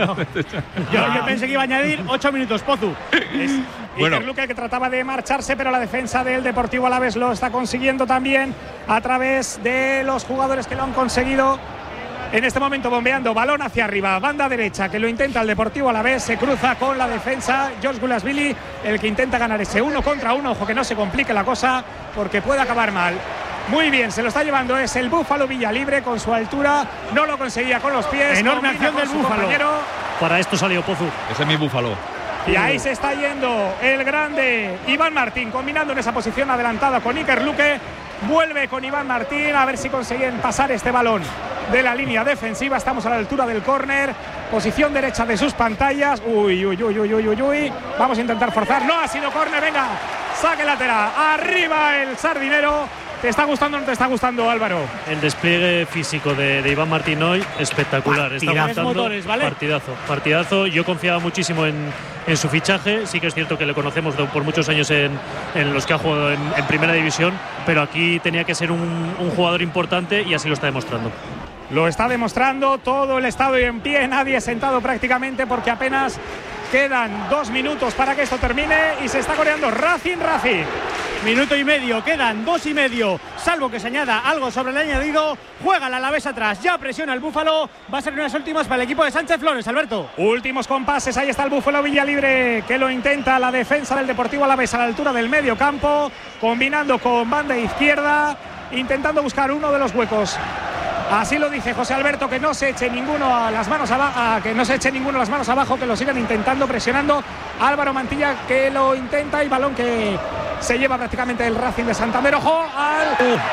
Yo, yo pensé que iba a añadir ocho minutos, Pozu. Es Bueno. Iker Luque, que trataba de marcharse, pero la defensa del Deportivo Alavés lo está consiguiendo también a través de los jugadores que lo han conseguido. En este momento bombeando, balón hacia arriba, banda derecha, que lo intenta el Deportivo Alavés, se cruza con la defensa, George Gulasvili, el que intenta ganar ese uno contra uno. Ojo que no se complique la cosa, porque puede acabar mal. Muy bien, se lo está llevando, es el Búfalo Villalibre con su altura, no lo conseguía con los pies. Enorme combina acción con del su Búfalo. compañero. Para esto salió Pozu. Ese es mi búfalo. Y ahí se está yendo el grande Iván Martín, combinando en esa posición adelantada con Iker Luque. Vuelve con Iván Martín a ver si consiguen pasar este balón de la línea defensiva. Estamos a la altura del córner, posición derecha de sus pantallas. Uy, uy, uy, uy, uy, uy, uy. Vamos a intentar forzar. No ha sido córner, venga, saque lateral. Arriba el sardinero. ¿Te está gustando o no te está gustando, Álvaro? El despliegue físico de, de Iván Martín hoy, espectacular. Está Partidazo. aguantando. Motores, ¿vale? Partidazo, partidazo. Yo confiaba muchísimo en, en su fichaje. Sí que es cierto que le conocemos de- por muchos años en, en los que ha jugado en, en Primera División, pero aquí tenía que ser un, un jugador importante y así lo está demostrando. Lo está demostrando, todo el estadio en pie, nadie sentado prácticamente porque apenas quedan dos minutos para que esto termine y se está coreando Racing, Racing. Minuto y medio, quedan dos y medio, salvo que se añada algo sobre el añadido. Juega el Alavés atrás, ya presiona el Búfalo. Va a ser unas últimas para el equipo de Sánchez Flores, Alberto. Últimos compases, ahí está el Búfalo Villalibre que lo intenta la defensa del Deportivo Alavés a la altura del medio campo, combinando con banda izquierda, intentando buscar uno de los huecos. Así lo dice José Alberto, que no se eche ninguno a las manos abajo, que no se eche ninguno las manos abajo, que lo sigan intentando, presionando. Álvaro Mantilla que lo intenta y balón que se lleva prácticamente el Racing de Santander. Ojo al,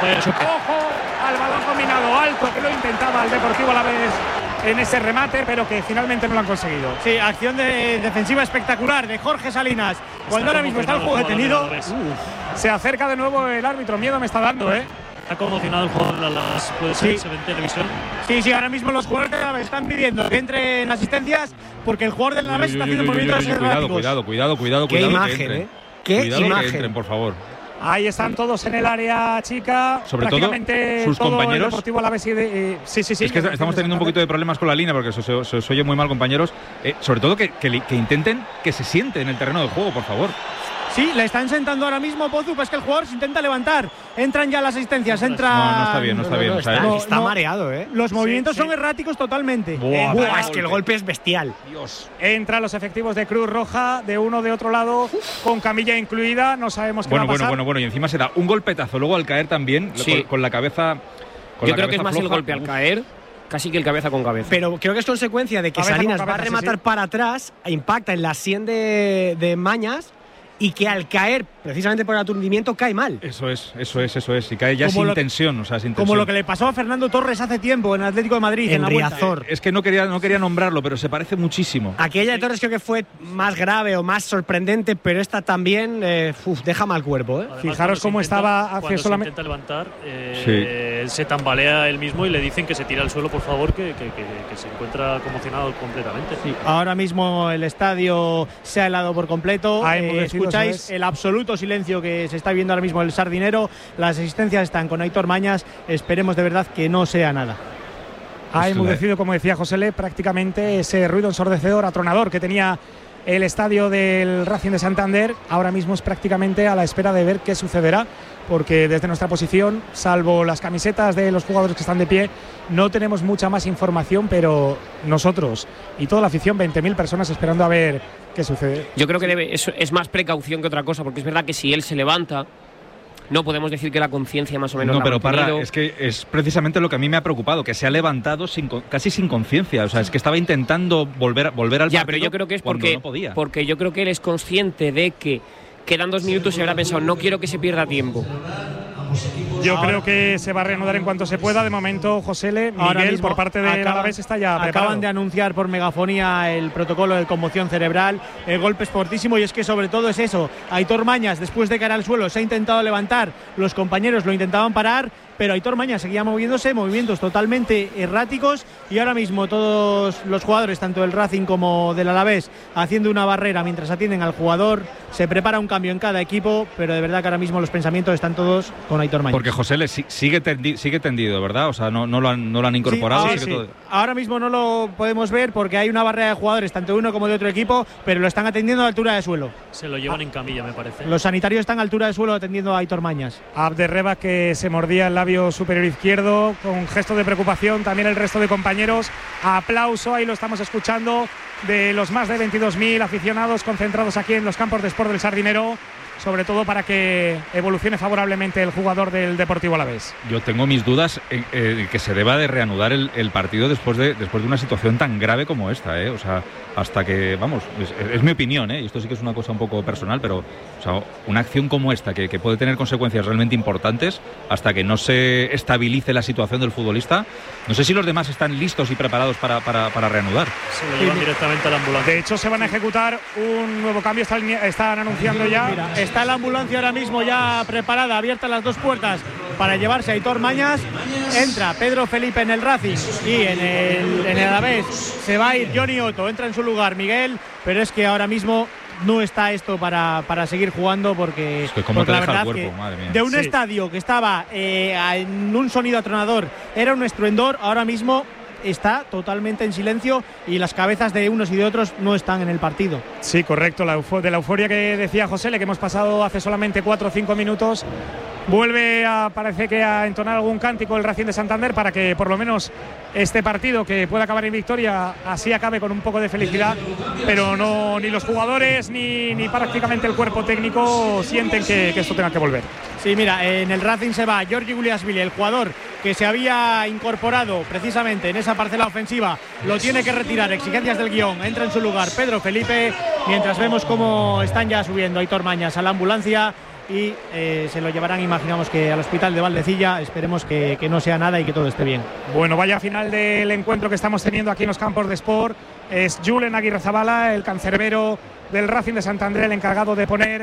ojo al balón combinado alto que lo intentaba el Deportivo Alavés en ese remate, pero que finalmente no lo han conseguido. Sí, acción de defensiva espectacular de Jorge Salinas. Cuando ahora mismo está el juego detenido. Se acerca de nuevo el árbitro, miedo me está dando, ¿eh? Está conmocionado el jugador de las. Puede ser, Sí. se ve en televisión. Sí, sí, ahora mismo los jugadores de Alavés están pidiendo que entre en asistencias porque el jugador del Alavés está haciendo movimientos Cuidado, erráticos. cuidado, cuidado, cuidado, Qué cuidado. imagen, que entren. ¿eh? Qué Cuidado que imagen. entren, por favor. Ahí están todos en el área chica. Sobre todo prácticamente sus todo compañeros. El Deportivo Alavés y de, eh, sí, sí, sí. Es que estamos teniendo un poquito de problemas con la línea porque se, se, se os oye muy mal, compañeros. Eh, sobre todo que, que, que intenten que se siente en el terreno de juego, por favor. Sí, le están sentando ahora mismo Pozu, pues que el jugador se intenta levantar. Entran ya las asistencias, entra. No, no está bien, no está bien. no, o sea, está, eh, está no. mareado, ¿eh? Los movimientos Sí, son sí. erráticos totalmente. Buah, Buah, vaya es que el golpe es bestial. Dios. Entran los efectivos de Cruz Roja, de uno de otro lado, con camilla incluida. No sabemos qué Bueno, va a bueno, pasar. bueno, bueno. Y encima se da un golpetazo luego al caer también, Sí. con, con la cabeza. Con Yo la creo que es cabeza más el floja. golpe al caer, casi que el cabeza con cabeza. Pero creo que es consecuencia de que Cabeza con Salinas va a cabeza, sí, rematar sí. para atrás, impacta en la sien de, de Mañas y que al caer, precisamente por el aturdimiento, cae mal. Eso es, eso es, eso es. Y cae ya Como sin lo- tensión, o sea, sin Como tensión. lo que le pasó a Fernando Torres hace tiempo en Atlético de Madrid, en, En la vuelta. Riazor. Es que no quería, no quería nombrarlo, pero se parece muchísimo. Aquella de Torres creo que fue más grave o más sorprendente, pero esta también eh, uf, deja mal cuerpo, ¿eh? Además, Fijaros cuando se cómo intenta- estaba hace cuando solamente- se intenta levantar, eh, se tambalea él mismo y le dicen que se tira al suelo, por favor, que, que- que- que se encuentra conmocionado completamente. Ahora mismo el estadio se ha helado por completo. Ha Eh, enmudecido, escucháis eso es. el absoluto silencio que se está viendo ahora mismo en el Sardinero. Las asistencias están con Aitor Mañas. Esperemos de verdad que no sea nada. Ha enmudecido, como decía José Le, prácticamente ese ruido ensordecedor, atronador que tenía el estadio del Racing de Santander. Ahora mismo es prácticamente a la espera de ver qué sucederá, porque desde nuestra posición, salvo las camisetas de los jugadores que están de pie, no tenemos mucha más información, pero nosotros y toda la afición, veinte mil personas esperando a ver qué sucede. Yo creo que debe, es, es más precaución que otra cosa, porque es verdad que si él se levanta, no podemos decir que la conciencia más o menos No, la ha pero Parra, mantenido. es que es precisamente lo que a mí me ha preocupado, que se ha levantado sin, con- casi sin conciencia. O sea, es que estaba intentando volver, volver al Ya, partido pero yo creo que es cuando porque, no podía. porque yo creo que él es consciente de que quedan dos minutos y habrá pensado, no quiero que se pierda tiempo. Yo creo que se va a reanudar en cuanto se pueda. De momento, José Le, Ahora Miguel, mismo por parte de acaban- Alavés está ya Acaban preparado. de anunciar por megafonía el protocolo de conmoción cerebral, el golpe es fortísimo y es que sobre todo es eso. Aitor Mañas, después de caer al suelo, se ha intentado levantar, los compañeros lo intentaban parar, pero Aitor Mañas seguía moviéndose, movimientos totalmente erráticos y ahora mismo todos los jugadores, tanto del Racing como del Alavés, haciendo una barrera mientras atienden al jugador. Se prepara un cambio en cada equipo, pero de verdad que ahora mismo los pensamientos están todos con Aitor Mañas. Porque José le si- sigue, tendi- sigue tendido, ¿verdad? O sea, no, no, lo, han, no lo han incorporado. Sí, ahora, sigue sí. todo- Ahora mismo no lo podemos ver porque hay una barrera de jugadores, tanto de uno como de otro equipo, pero lo están atendiendo a altura de suelo. Se lo llevan en camilla, me parece. Los sanitarios están a altura de suelo atendiendo a Aitor Mañas. Abderreba, que se mordía el labio superior izquierdo con gesto de preocupación, también el resto de compañeros. Aplauso, ahí lo estamos escuchando, de los más de veintidós mil aficionados concentrados aquí en los campos de Sport del Sardinero, sobre todo para que evolucione favorablemente el jugador del Deportivo Alavés. Yo tengo mis dudas en eh, que se deba de reanudar el, el partido después de, después de una situación tan grave como esta, ¿eh? O sea, hasta que, vamos, es, es mi opinión, ¿eh? Y esto sí que es una cosa un poco personal, pero o sea, una acción como esta, que, que puede tener consecuencias realmente importantes, hasta que no se estabilice la situación del futbolista, no sé si los demás están listos y preparados para, para, para reanudar. Se lo llevan directamente a la ambulancia. De hecho, se van a ejecutar un nuevo cambio, están, están anunciando ya. Mira, está la ambulancia ahora mismo ya preparada, abiertas las dos puertas para llevarse a Aitor Mañas. Entra Pedro Felipe en el Racing y en el, en el Alavés se va a ir Johnny Otto, entra en su lugar Miguel, pero es que ahora mismo no está esto para, para seguir jugando porque, Es que cómo porque te la deja el verdad cuerpo, que madre mía. de un Sí. estadio que estaba eh, en un sonido atronador era un estruendor, ahora mismo está totalmente en silencio y las cabezas de unos y de otros no están en el partido. Sí, correcto, la eufo- de la euforia que decía José, le que hemos pasado hace solamente cuatro o cinco minutos. Vuelve a, parece que a entonar algún cántico el Racing de Santander para que por lo menos este partido, que pueda acabar en victoria, así acabe con un poco de felicidad, pero no ni los jugadores ni, ni prácticamente el cuerpo técnico sienten que, que esto tenga que volver. Sí, mira, en el Racing se va Giorgi Guliasvili, el jugador que se había incorporado precisamente en esa parcela ofensiva, lo tiene que retirar, exigencias del guión, entra en su lugar Pedro Felipe, mientras vemos cómo están ya subiendo Aitor Mañas a la ambulancia y eh, se lo llevarán, imaginamos que al hospital de Valdecilla, esperemos que, que no sea nada y que todo esté bien. Bueno, vaya final del encuentro que estamos teniendo aquí en los campos de Sport. Es Julen Aguirrezabala, el cancerbero del Racing de Santander, el encargado de poner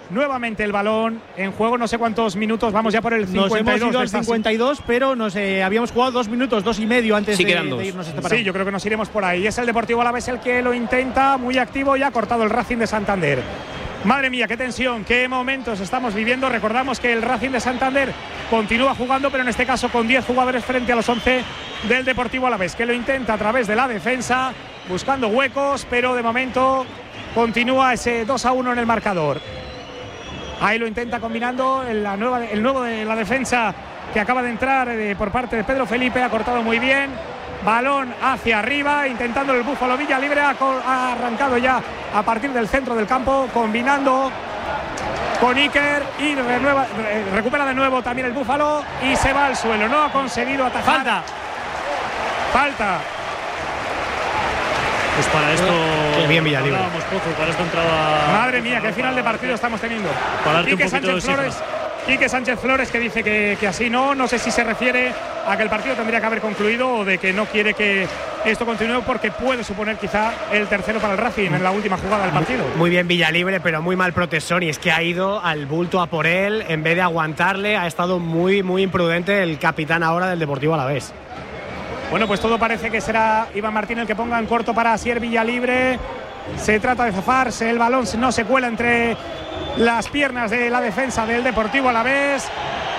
nuevamente el balón en juego. No sé cuántos minutos, vamos ya por el cincuenta y dos. Nos hemos ido al cincuenta y dos, pero nos eh, habíamos jugado dos minutos, dos y medio antes sí, de, de irnos a este parón. Sí, yo creo que nos iremos por ahí. Es el Deportivo Alavés el que lo intenta, muy activo, y ha cortado el Racing de Santander. Madre mía, qué tensión, qué momentos estamos viviendo. Recordamos que el Racing de Santander continúa jugando, pero en este caso con diez jugadores frente a los once del Deportivo Alavés, que lo intenta a través de la defensa, buscando huecos, pero de momento continúa ese dos a uno en el marcador. Ahí lo intenta combinando el, la nueva, el nuevo de la defensa que acaba de entrar eh, por parte de Pedro Felipe. Ha cortado muy bien. Balón hacia arriba, intentando el Búfalo Villalibre. Ha, ha arrancado ya a partir del centro del campo, combinando con Iker y renueva, eh, recupera de nuevo también el Búfalo y se va al suelo. No ha conseguido atajar. Falta. Falta. Pues para esto. Qué bien Villalibre. Poco, para esto entraba. Madre mía, qué final de partido estamos teniendo. Para darte Quique un poquito Sánchez de Flores. Quique Sánchez Flores, que dice que, que así no, no sé si se refiere a que el partido tendría que haber concluido o de que no quiere que esto continúe porque puede suponer quizá el tercero para el Racing en la última jugada del partido. Muy bien Villalibre, pero muy mal Protesón, y es que ha ido al bulto a por él en vez de aguantarle. Ha estado muy, muy imprudente el capitán ahora del Deportivo Alavés. Bueno, pues todo parece que será Iván Martín el que ponga en corto para Asier Villalibre. Se trata de zafarse, el balón no se cuela entre las piernas de la defensa del Deportivo Alavés.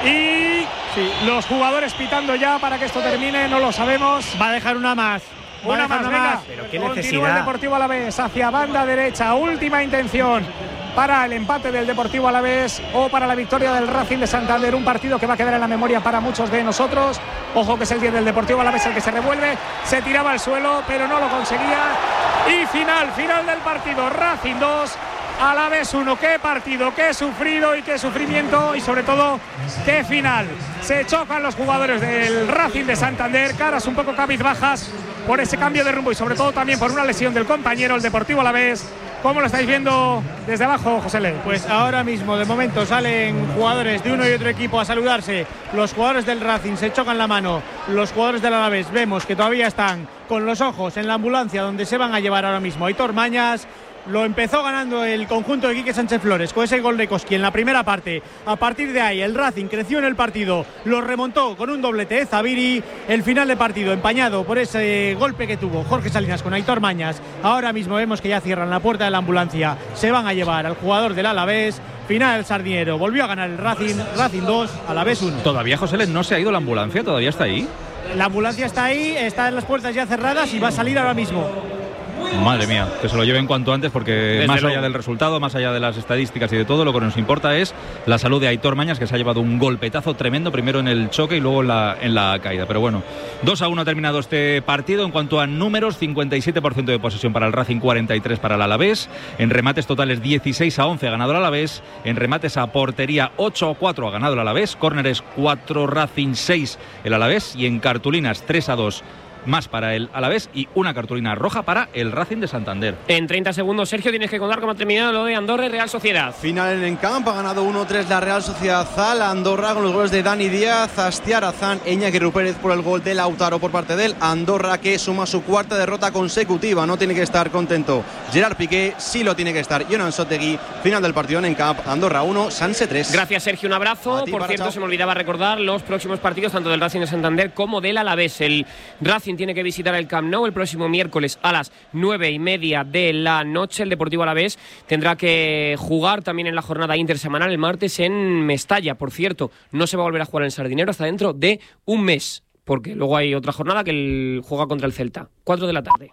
Y sí, los jugadores pitando ya para que esto termine, no lo sabemos. Va a dejar una más. Va una más, venga. Más. Pero qué Continúa necesidad. el Deportivo Alavés hacia banda derecha. Última intención para el empate del Deportivo Alavés o para la victoria del Racing de Santander. Un partido que va a quedar en la memoria para muchos de nosotros. Ojo que es el diez del Deportivo Alavés el que se revuelve. Se tiraba al suelo, pero no lo conseguía. Y final, final del partido. Racing dos, Alavés uno. Qué partido, qué sufrido y qué sufrimiento, y sobre todo qué final. Se chocan los jugadores del Racing de Santander, caras un poco cabizbajas por ese cambio de rumbo y sobre todo también por una lesión del compañero, el Deportivo Alavés. ¿Cómo lo estáis viendo desde abajo, José Le? Pues ahora mismo, de momento, salen jugadores de uno y otro equipo a saludarse. Los jugadores del Racing se chocan la mano. Los jugadores del Alavés vemos que todavía están con los ojos en la ambulancia donde se van a llevar ahora mismo a Aitor Mañas. Lo empezó ganando el conjunto de Quique Sánchez Flores con ese gol de Koski en la primera parte. A partir de ahí el Racing creció en el partido, lo remontó con un doblete de Zabiri. El final de partido empañado por ese golpe que tuvo Jorge Salinas con Aitor Mañas. Ahora mismo vemos que ya cierran la puerta de la ambulancia. Se van a llevar al jugador del Alavés. Final del Sardinero, volvió a ganar el Racing. Racing dos, Alavés uno. Todavía José Le no se ha ido la ambulancia, todavía está ahí. La ambulancia está ahí, está en las puertas ya cerradas y va a salir ahora mismo. Madre mía, que se lo lleven cuanto antes, porque Desde más luego. allá del resultado, más allá de las estadísticas y de todo, lo que nos importa es la salud de Aitor Mañas, que se ha llevado un golpetazo tremendo, primero en el choque y luego en la, en la caída. Pero bueno, dos a uno ha terminado este partido. En cuanto a números, cincuenta y siete por ciento de posesión para el Racing, cuarenta y tres por ciento para el Alavés. En remates totales, dieciséis a once ha ganado el Alavés. En remates a portería, ocho a cuatro ha ganado el Alavés. Córneres, cuatro Racing, seis el Alavés. Y en cartulinas, tres a dos más para el Alavés y una cartulina roja para el Racing de Santander. En treinta segundos, Sergio, tienes que contar cómo ha terminado lo de Andorra y Real Sociedad. Final en el campo, ha ganado uno tres la Real Sociedad al Andorra con los goles de Dani Díaz, Astiar Azán, Iñaki Rupérez por el gol de Lautaro por parte del Andorra, que suma su cuarta derrota consecutiva. No tiene que estar contento Gerard Piqué, sí lo tiene que estar Jonan Sotegui. Final del partido en camp, Andorra uno, Sanse tres. Gracias, Sergio, un abrazo. ti, Por para, cierto, chao. se me olvidaba recordar los próximos partidos tanto del Racing de Santander como del Alavés. El Racing tiene que visitar el Camp Nou el próximo miércoles a las nueve y media de la noche. El Deportivo Alavés tendrá que jugar también en la jornada intersemanal el martes en Mestalla. Por cierto, no se va a volver a jugar en Sardinero hasta dentro de un mes, porque luego hay otra jornada que el juega contra el Celta. cuatro de la tarde.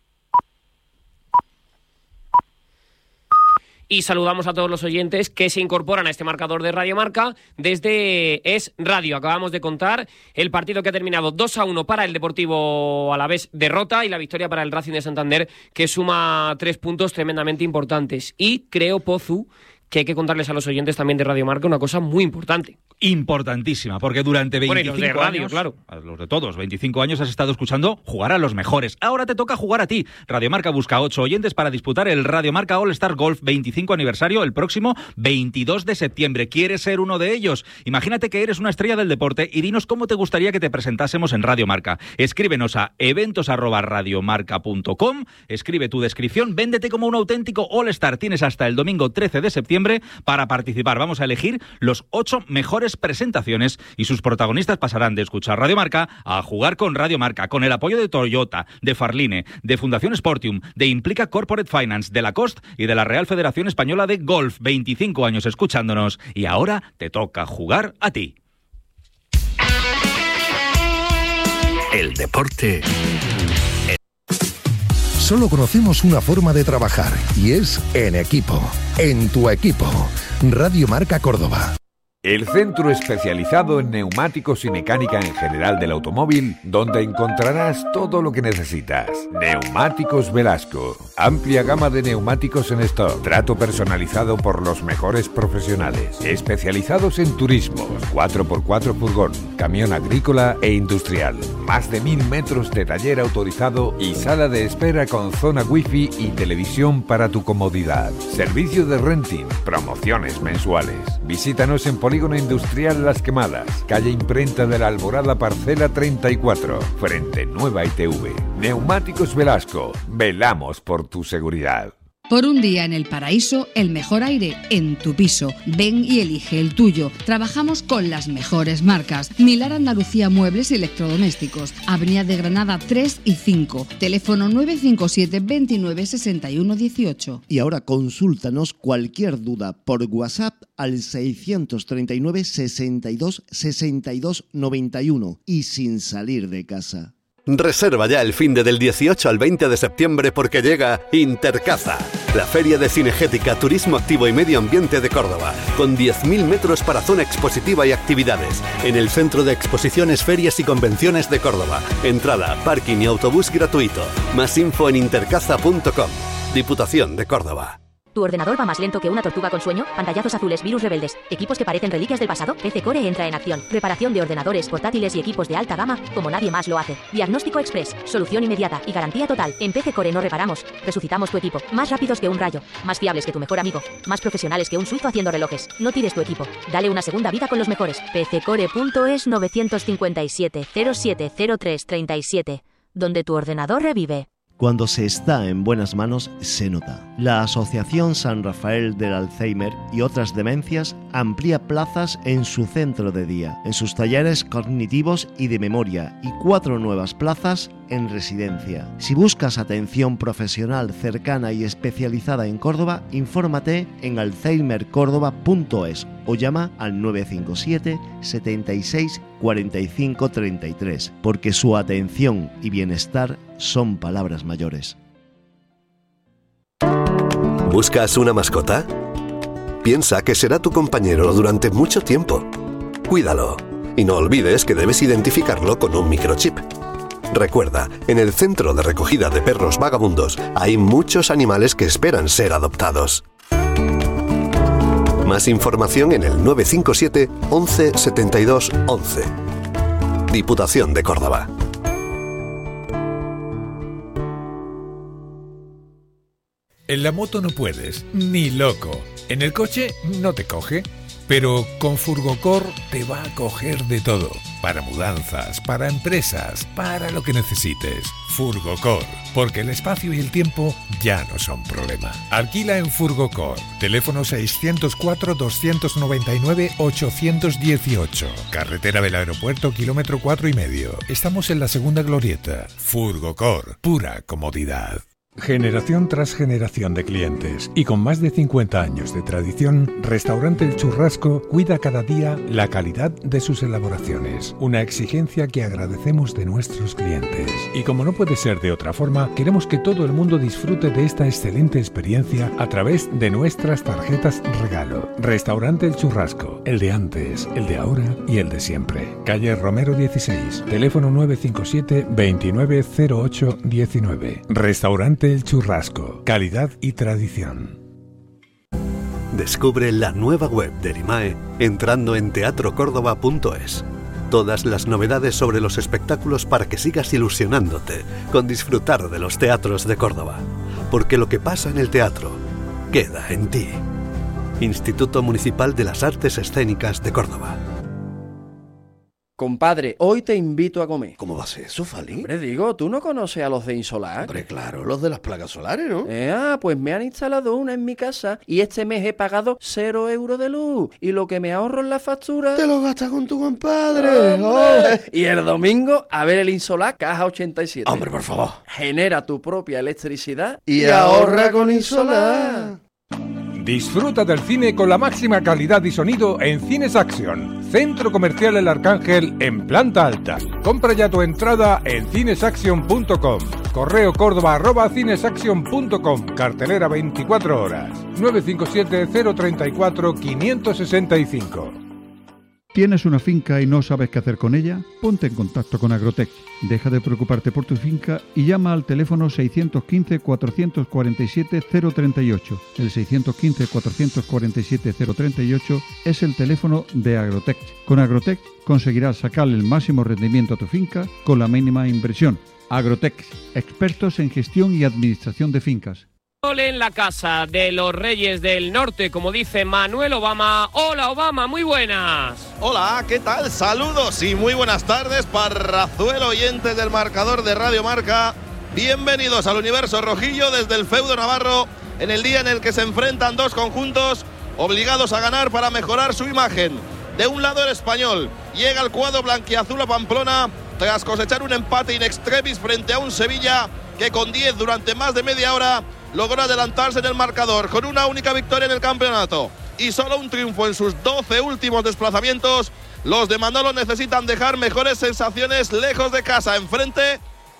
Y saludamos a todos los oyentes que se incorporan a este marcador de Radio Marca desde Es Radio. Acabamos de contar el partido que ha terminado dos a uno para el Deportivo Alavés, derrota, y la victoria para el Racing de Santander, que suma tres puntos tremendamente importantes. Y creo, Pozu, que hay que contarles a los oyentes también de Radio Marca una cosa muy importante. Importantísima, porque durante veinticinco bueno, y los de radio, años, claro. a los de todos, veinticinco años has estado escuchando jugar a los mejores. Ahora te toca jugar a ti. Radio Marca busca ocho oyentes para disputar el Radio Marca All Star Golf veinticinco aniversario el próximo veintidós de septiembre. ¿Quieres ser uno de ellos? Imagínate que eres una estrella del deporte y dinos cómo te gustaría que te presentásemos en Radio Marca. Escríbenos a eventos arroba radiomarca punto com, escribe tu descripción, véndete como un auténtico All Star. Tienes hasta el domingo trece de septiembre septiembre para participar. Vamos a elegir los ocho mejores presentaciones y sus protagonistas pasarán de escuchar Radio Marca a jugar con Radio Marca, con el apoyo de Toyota, de Farline, de Fundación Sportium, de Implica Corporate Finance, de Lacoste y de la Real Federación Española de Golf. veinticinco años escuchándonos y ahora te toca jugar a ti. El deporte. Solo conocemos una forma de trabajar y es en equipo. En tu equipo. Radio Marca Córdoba. El centro especializado en neumáticos y mecánica en general del automóvil, donde encontrarás todo lo que necesitas. Neumáticos Velasco. Amplia gama de neumáticos en stock. Trato personalizado por los mejores profesionales. Especializados en turismos, cuatro por cuatro furgón, camión agrícola e industrial. Más de mil metros de taller autorizado y sala de espera con zona wifi y televisión para tu comodidad. Servicio de renting, promociones mensuales. Visítanos en Polígono Industrial Las Quemadas, calle Imprenta de la Alborada, parcela treinta y cuatro, frente Nueva I T V. Neumáticos Velasco, velamos por tu seguridad. Por un día en el paraíso, el mejor aire en tu piso. Ven y elige el tuyo. Trabajamos con las mejores marcas. Milar Andalucía Muebles y Electrodomésticos. Avenida de Granada tres y cinco. Teléfono nueve cinco siete, veintinueve, sesenta y uno, dieciocho. Y ahora consúltanos cualquier duda por WhatsApp al seiscientos treinta y nueve, sesenta y dos, sesenta y dos, noventa y uno y sin salir de casa. Reserva ya el finde del dieciocho al veinte de septiembre porque llega Intercaza, la feria de cinegética, turismo activo y medio ambiente de Córdoba, con diez mil metros para zona expositiva y actividades, en el Centro de Exposiciones, Ferias y Convenciones de Córdoba. Entrada, parking y autobús gratuito. Más info en intercaza punto com. Diputación de Córdoba. ¿Tu ordenador va más lento que una tortuga con sueño? Pantallazos azules, virus rebeldes, equipos que parecen reliquias del pasado. P C Core entra en acción. Reparación de ordenadores, portátiles y equipos de alta gama como nadie más lo hace. Diagnóstico express, solución inmediata y garantía total. En P C Core no reparamos, resucitamos tu equipo. Más rápidos que un rayo, más fiables que tu mejor amigo, más profesionales que un suizo haciendo relojes. No tires tu equipo, dale una segunda vida con los mejores. P C core punto es nueve cinco siete, cero siete cero tres, tres siete, donde tu ordenador revive. Cuando se está en buenas manos, se nota. La Asociación San Rafael del Alzheimer y otras demencias amplía plazas en su centro de día, en sus talleres cognitivos y de memoria, y cuatro nuevas plazas en residencia. Si buscas atención profesional cercana y especializada en Córdoba, infórmate en alzheimer córdoba punto es o llama al nueve cinco siete, setenta y seis, cuarenta y cinco, treinta y tres, porque su atención y bienestar son palabras mayores. ¿Buscas una mascota? Piensa que será tu compañero durante mucho tiempo. Cuídalo y no olvides que debes identificarlo con un microchip. Recuerda, en el Centro de Recogida de Perros Vagabundos hay muchos animales que esperan ser adoptados. Más información en el nueve cinco siete, once, setenta y dos, once. Diputación de Córdoba. En la moto no puedes, ni loco. En el coche no te coge. Pero con Furgocor te va a coger de todo. Para mudanzas, para empresas, para lo que necesites. Furgocor, porque el espacio y el tiempo ya no son problema. Alquila en Furgocor. Teléfono seiscientos cuatro, doscientos noventa y nueve, ochocientos dieciocho. Carretera del Aeropuerto, kilómetro cuatro y medio. Estamos en la segunda glorieta. Furgocor, pura comodidad. Generación tras generación de clientes y con más de cincuenta años de tradición, Restaurante El Churrasco cuida cada día la calidad de sus elaboraciones, una exigencia que agradecemos de nuestros clientes. Y como no puede ser de otra forma, queremos que todo el mundo disfrute de esta excelente experiencia a través de nuestras tarjetas regalo. Restaurante El Churrasco, el de antes, el de ahora y el de siempre. Calle Romero dieciséis, teléfono nueve cinco siete, veintinueve cero ocho diecinueve. Restaurante El Churrasco, calidad y tradición. Descubre la nueva web del I M A E entrando en teatro córdoba punto es. Todas las novedades sobre los espectáculos para que sigas ilusionándote con disfrutar de los teatros de Córdoba. Porque lo que pasa en el teatro queda en ti. Instituto Municipal de las Artes Escénicas de Córdoba. Compadre, hoy te invito a comer. ¿Cómo va a ser eso, Fali? Hombre, digo, ¿tú no conoces a los de Insolar? Hombre, claro, los de las placas solares, ¿no? Eh, ah, pues me han instalado una en mi casa y este mes he pagado cero euros de luz. Y lo que me ahorro en la factura... Te lo gastas con tu compadre. Oh. Y el domingo, a ver el Insolar Caja ochenta y siete. Hombre, por favor. Genera tu propia electricidad y, y ahorra con Insolar. Disfruta del cine con la máxima calidad y sonido en Cines Action, Centro Comercial El Arcángel en planta alta. Compra ya tu entrada en cinesaction punto com. Correo Córdoba arroba cinesaction punto com. Cartelera veinticuatro horas. nueve cinco siete cero tres cuatro cinco seis cinco. ¿Tienes una finca y no sabes qué hacer con ella? Ponte en contacto con Agrotech. Deja de preocuparte por tu finca y llama al teléfono seiscientos quince, cuatrocientos cuarenta y siete, cero treinta y ocho. El seiscientos quince, cuatrocientos cuarenta y siete, cero treinta y ocho es el teléfono de Agrotech. Con Agrotech conseguirás sacarle el máximo rendimiento a tu finca con la mínima inversión. Agrotech, expertos en gestión y administración de fincas. En la casa de los Reyes del Norte, como dice Manuel Obama. Hola Obama, muy buenas. Hola, ¿qué tal? Saludos y muy buenas tardes, Parrazuelo, oyentes del marcador de Radio Marca. Bienvenidos al universo rojillo desde el feudo navarro, en el día en el que se enfrentan dos conjuntos obligados a ganar para mejorar su imagen. De un lado el Español, llega el cuadro blanquiazul a Pamplona tras cosechar un empate in extremis frente a un Sevilla que con diez durante más de media hora logró adelantarse en el marcador con una única victoria en el campeonato y solo un triunfo en sus doce últimos desplazamientos. Los de Manolo necesitan dejar mejores sensaciones lejos de casa. Enfrente,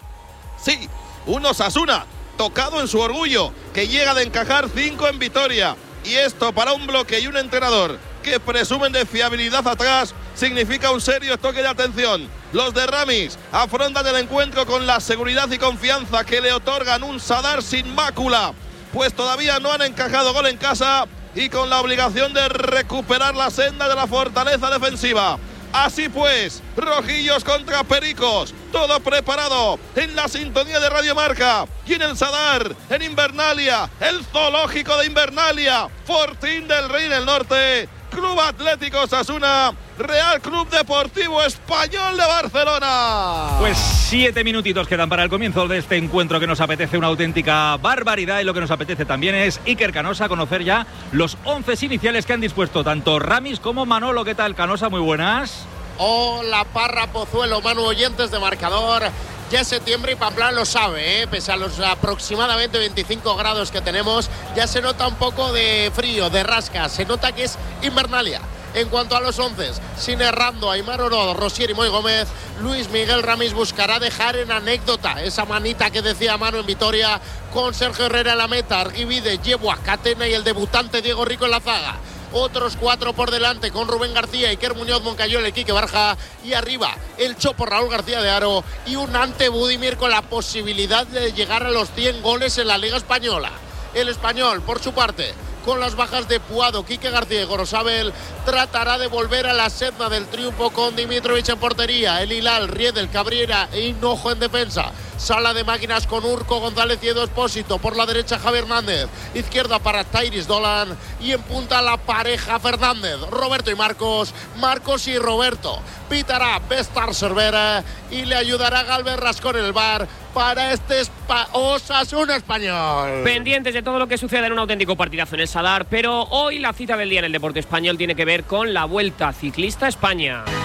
sí, un Osasuna tocado en su orgullo, que llega de encajar cinco en Vitoria. Y esto para un bloque y un entrenador que presumen de fiabilidad atrás significa un serio toque de atención. Los de Ramis afrontan el encuentro con la seguridad y confianza que le otorgan un Sadar sin mácula, pues todavía no han encajado gol en casa y con la obligación de recuperar la senda de la fortaleza defensiva. Así pues, rojillos contra pericos, todo preparado en la sintonía de Radio Marca y en el Sadar, en Invernalia, el zoológico de Invernalia, Fortín del Rey del Norte, Club Atlético Osasuna, Real Club Deportivo Español de Barcelona. Pues siete minutitos quedan para el comienzo de este encuentro que nos apetece una auténtica barbaridad, y lo que nos apetece también es, Iker Canosa, conocer ya los once iniciales que han dispuesto tanto Ramis como Manolo. ¿Qué tal, Canosa? Muy buenas. Hola, Parra, Pozuelo, Manu, oyentes de marcador. Ya es septiembre y Pamplona lo sabe, ¿eh? Pese a los aproximadamente veinticinco grados que tenemos, ya se nota un poco de frío, de rasca, se nota que es Invernalia. En cuanto a los once, sin errando, Aimar Orodo, Rosier y Moy Gómez, Luis Miguel Ramis buscará dejar en anécdota esa manita que decía Manu en Vitoria, con Sergio Herrera en la meta, Arguivide, Yeboah, Catena y el debutante Diego Rico en la zaga. Otros cuatro por delante con Rubén García, Iker Muñoz, Moncayola y Quique Barja. Y arriba el Chopo Raúl García de Haro y un Ante Budimir con la posibilidad de llegar a los cien goles en la Liga Española. El Español, por su parte, con las bajas de Puado, Quique García y Gorosabel, tratará de volver a la senda del triunfo con Dimitrovic en portería, el Hilal, Riedel, Cabrera e Hinojo en defensa. Sala de máquinas con Urco, González y Edo Espósito. Por la derecha Javi Hernández, izquierda para Tairis Dolan y en punta la pareja Fernández, Roberto y Marcos, Marcos y Roberto. Pitará Bestar Cervera y le ayudará Galvez Rascón en el bar para este Osasuna Español. Pendientes de todo lo que suceda en un auténtico partidazo en el Sadar, pero hoy la cita del día en el deporte español tiene que ver con la Vuelta Ciclista a España.